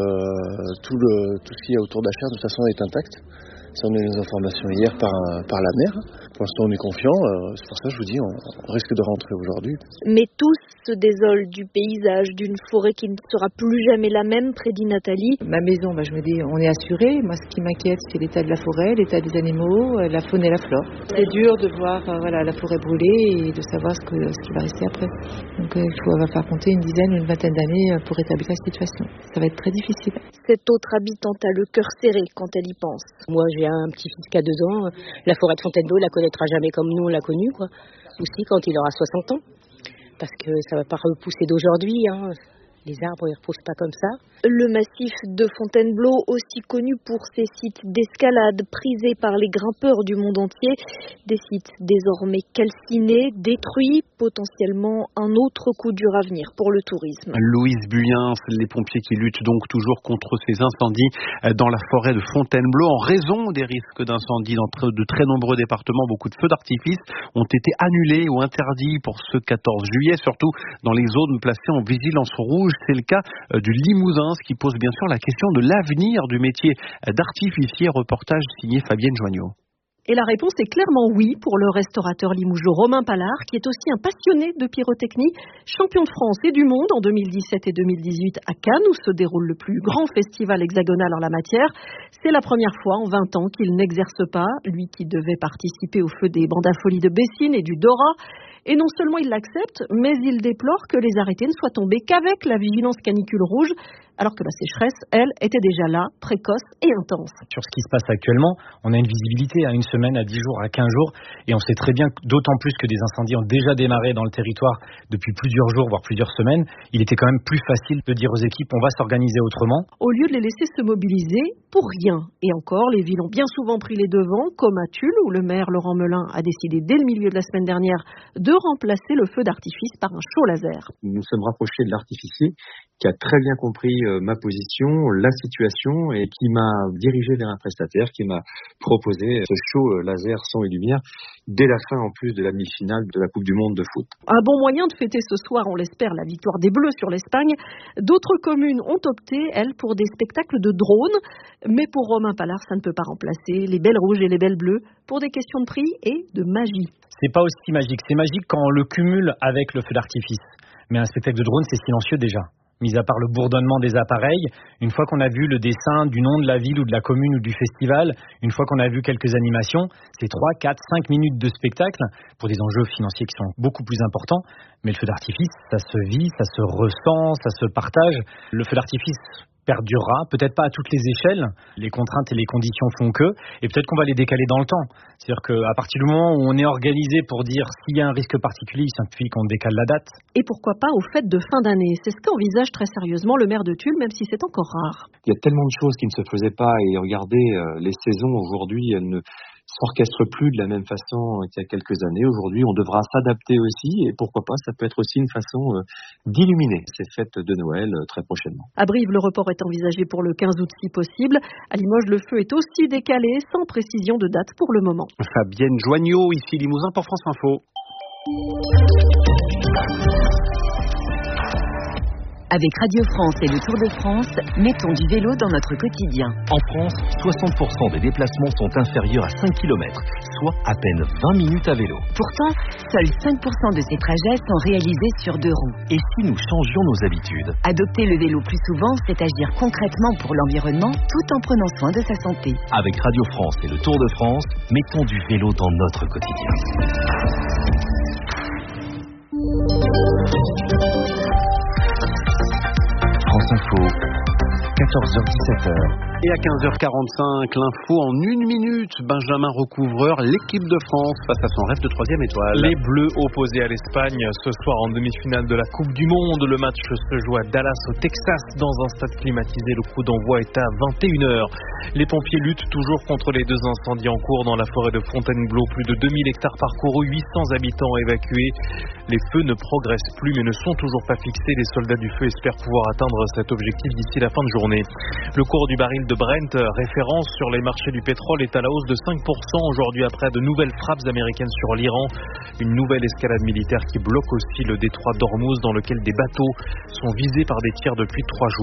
Tout ce qu'il y a autour d'Achères, de toute façon, est intact. Ça, on a eu les informations hier par la mère. Pour l'instant, on est confiant. C'est pour ça que je vous dis, on risque de rentrer aujourd'hui. Mais tous se désolent du paysage, d'une forêt qui ne sera plus jamais la même près d'Inatalie. Ma maison, je me dis, on est assuré. Moi, ce qui m'inquiète, c'est l'état de la forêt, l'état des animaux, la faune et la flore. C'est dur de voir la forêt brûler et de savoir ce qui va rester après. Donc, il va falloir compter une dizaine ou une vingtaine d'années pour rétablir la situation. Ça va être très difficile. Cette autre habitante a le cœur serré quand elle y pense. Moi, j'ai un petit-fils qui a 2 ans. La forêt de Fontainebleau, il la connaîtra jamais comme nous, on l'a connue, quoi. Aussi quand il aura 60 ans. Parce que ça va pas repousser d'aujourd'hui, hein. Les arbres, ils ne repoussent pas comme ça. Le massif de Fontainebleau, aussi connu pour ses sites d'escalade prisés par les grimpeurs du monde entier. Des sites désormais calcinés, détruits, potentiellement un autre coup dur à venir pour le tourisme. Louise Buyens, les pompiers qui luttent donc toujours contre ces incendies dans la forêt de Fontainebleau. En raison des risques d'incendie dans de très nombreux départements, beaucoup de feux d'artifice ont été annulés ou interdits pour ce 14 juillet, surtout dans les zones placées en vigilance rouge. C'est le cas du Limousin, ce qui pose bien sûr la question de l'avenir du métier d'artificier. Reportage signé Fabienne Joignot. Et la réponse est clairement oui pour le restaurateur limougeot Romain Pallard, qui est aussi un passionné de pyrotechnie, champion de France et du monde en 2017 et 2018 à Cannes, où se déroule le plus grand festival hexagonal en la matière. C'est la première fois en 20 ans qu'il n'exerce pas, lui qui devait participer au feu des bandes à folie de Bessines et du Dora. Et non seulement il l'accepte, mais il déplore que les arrêtés ne soient tombés qu'avec la vigilance canicule rouge, alors que la sécheresse, elle, était déjà là, précoce et intense. Sur ce qui se passe actuellement, on a une visibilité à 1 semaine, à 10 jours, à 15 jours, et on sait très bien, d'autant plus que des incendies ont déjà démarré dans le territoire depuis plusieurs jours, voire plusieurs semaines, il était quand même plus facile de dire aux équipes, on va s'organiser autrement. Au lieu de les laisser se mobiliser pour rien. Et encore, les villes ont bien souvent pris les devants, comme à Tulle, où le maire Laurent Melun a décidé dès le milieu de la semaine dernière de remplacer le feu d'artifice par un show laser. Nous nous sommes rapprochés de l'artificier qui a très bien compris ma position, la situation et qui m'a dirigé vers un prestataire qui m'a proposé ce show laser son et lumière dès la fin en plus de la demi-finale de la Coupe du Monde de foot. Un bon moyen de fêter ce soir, on l'espère, la victoire des Bleus sur l'Espagne. D'autres communes ont opté, elles, pour des spectacles de drones. Mais pour Romain Pallard, ça ne peut pas remplacer les belles rouges et les belles bleues pour des questions de prix et de magie. C'est pas aussi magique. C'est magique quand on le cumule avec le feu d'artifice. Mais un spectacle de drone, c'est silencieux déjà. Mis à part le bourdonnement des appareils, une fois qu'on a vu le dessin du nom de la ville ou de la commune ou du festival, une fois qu'on a vu quelques animations, c'est 3, 4, 5 minutes de spectacle pour des enjeux financiers qui sont beaucoup plus importants. Mais le feu d'artifice, ça se vit, ça se ressent, ça se partage. Le feu d'artifice, perdurera, peut-être pas à toutes les échelles, les contraintes et les conditions font que, et peut-être qu'on va les décaler dans le temps. C'est-à-dire qu'à partir du moment où on est organisé pour dire s'il y a un risque particulier, il suffit qu'on décale la date. Et pourquoi pas aux fêtes de fin d'année? C'est ce qu'envisage très sérieusement le maire de Tulle, même si c'est encore rare. Il y a tellement de choses qui ne se faisaient pas, et regardez, les saisons aujourd'hui, elles ne s'orchestre plus de la même façon qu'il y a quelques années. Aujourd'hui, on devra s'adapter aussi, et pourquoi pas, ça peut être aussi une façon d'illuminer ces fêtes de Noël très prochainement. À Brive, le report est envisagé pour le 15 août si possible. À Limoges, le feu est aussi décalé, sans précision de date pour le moment. Fabienne Joignot, ici Limousin pour France Info. Avec Radio France et le Tour de France, mettons du vélo dans notre quotidien. En France, 60% des déplacements sont inférieurs à 5 km, soit à peine 20 minutes à vélo. Pourtant, seuls 5% de ces trajets sont réalisés sur 2 roues. Et si nous changions nos habitudes? Adopter le vélo plus souvent, c'est agir concrètement pour l'environnement tout en prenant soin de sa santé. Avec Radio France et le Tour de France, mettons du vélo dans notre quotidien. France Info, 14h-17h. Et à 15h45, l'info en 1 minute. Benjamin Recouvreur, l'équipe de France face à son rêve de 3e étoile. Les Bleus opposés à l'Espagne ce soir en demi-finale de la Coupe du Monde. Le match se joue à Dallas au Texas dans un stade climatisé. Le coup d'envoi est à 21h. Les pompiers luttent toujours contre les 2 incendies en cours dans la forêt de Fontainebleau. Plus de 2000 hectares parcourus, 800 habitants évacués. Les feux ne progressent plus mais ne sont toujours pas fixés. Les soldats du feu espèrent pouvoir atteindre cet objectif d'ici la fin de journée. Le cours du baril de Brent, référence sur les marchés du pétrole, est à la hausse de 5% aujourd'hui après de nouvelles frappes américaines sur l'Iran. Une nouvelle escalade militaire qui bloque aussi le détroit d'Ormuz dans lequel des bateaux sont visés par des tirs depuis 3 jours.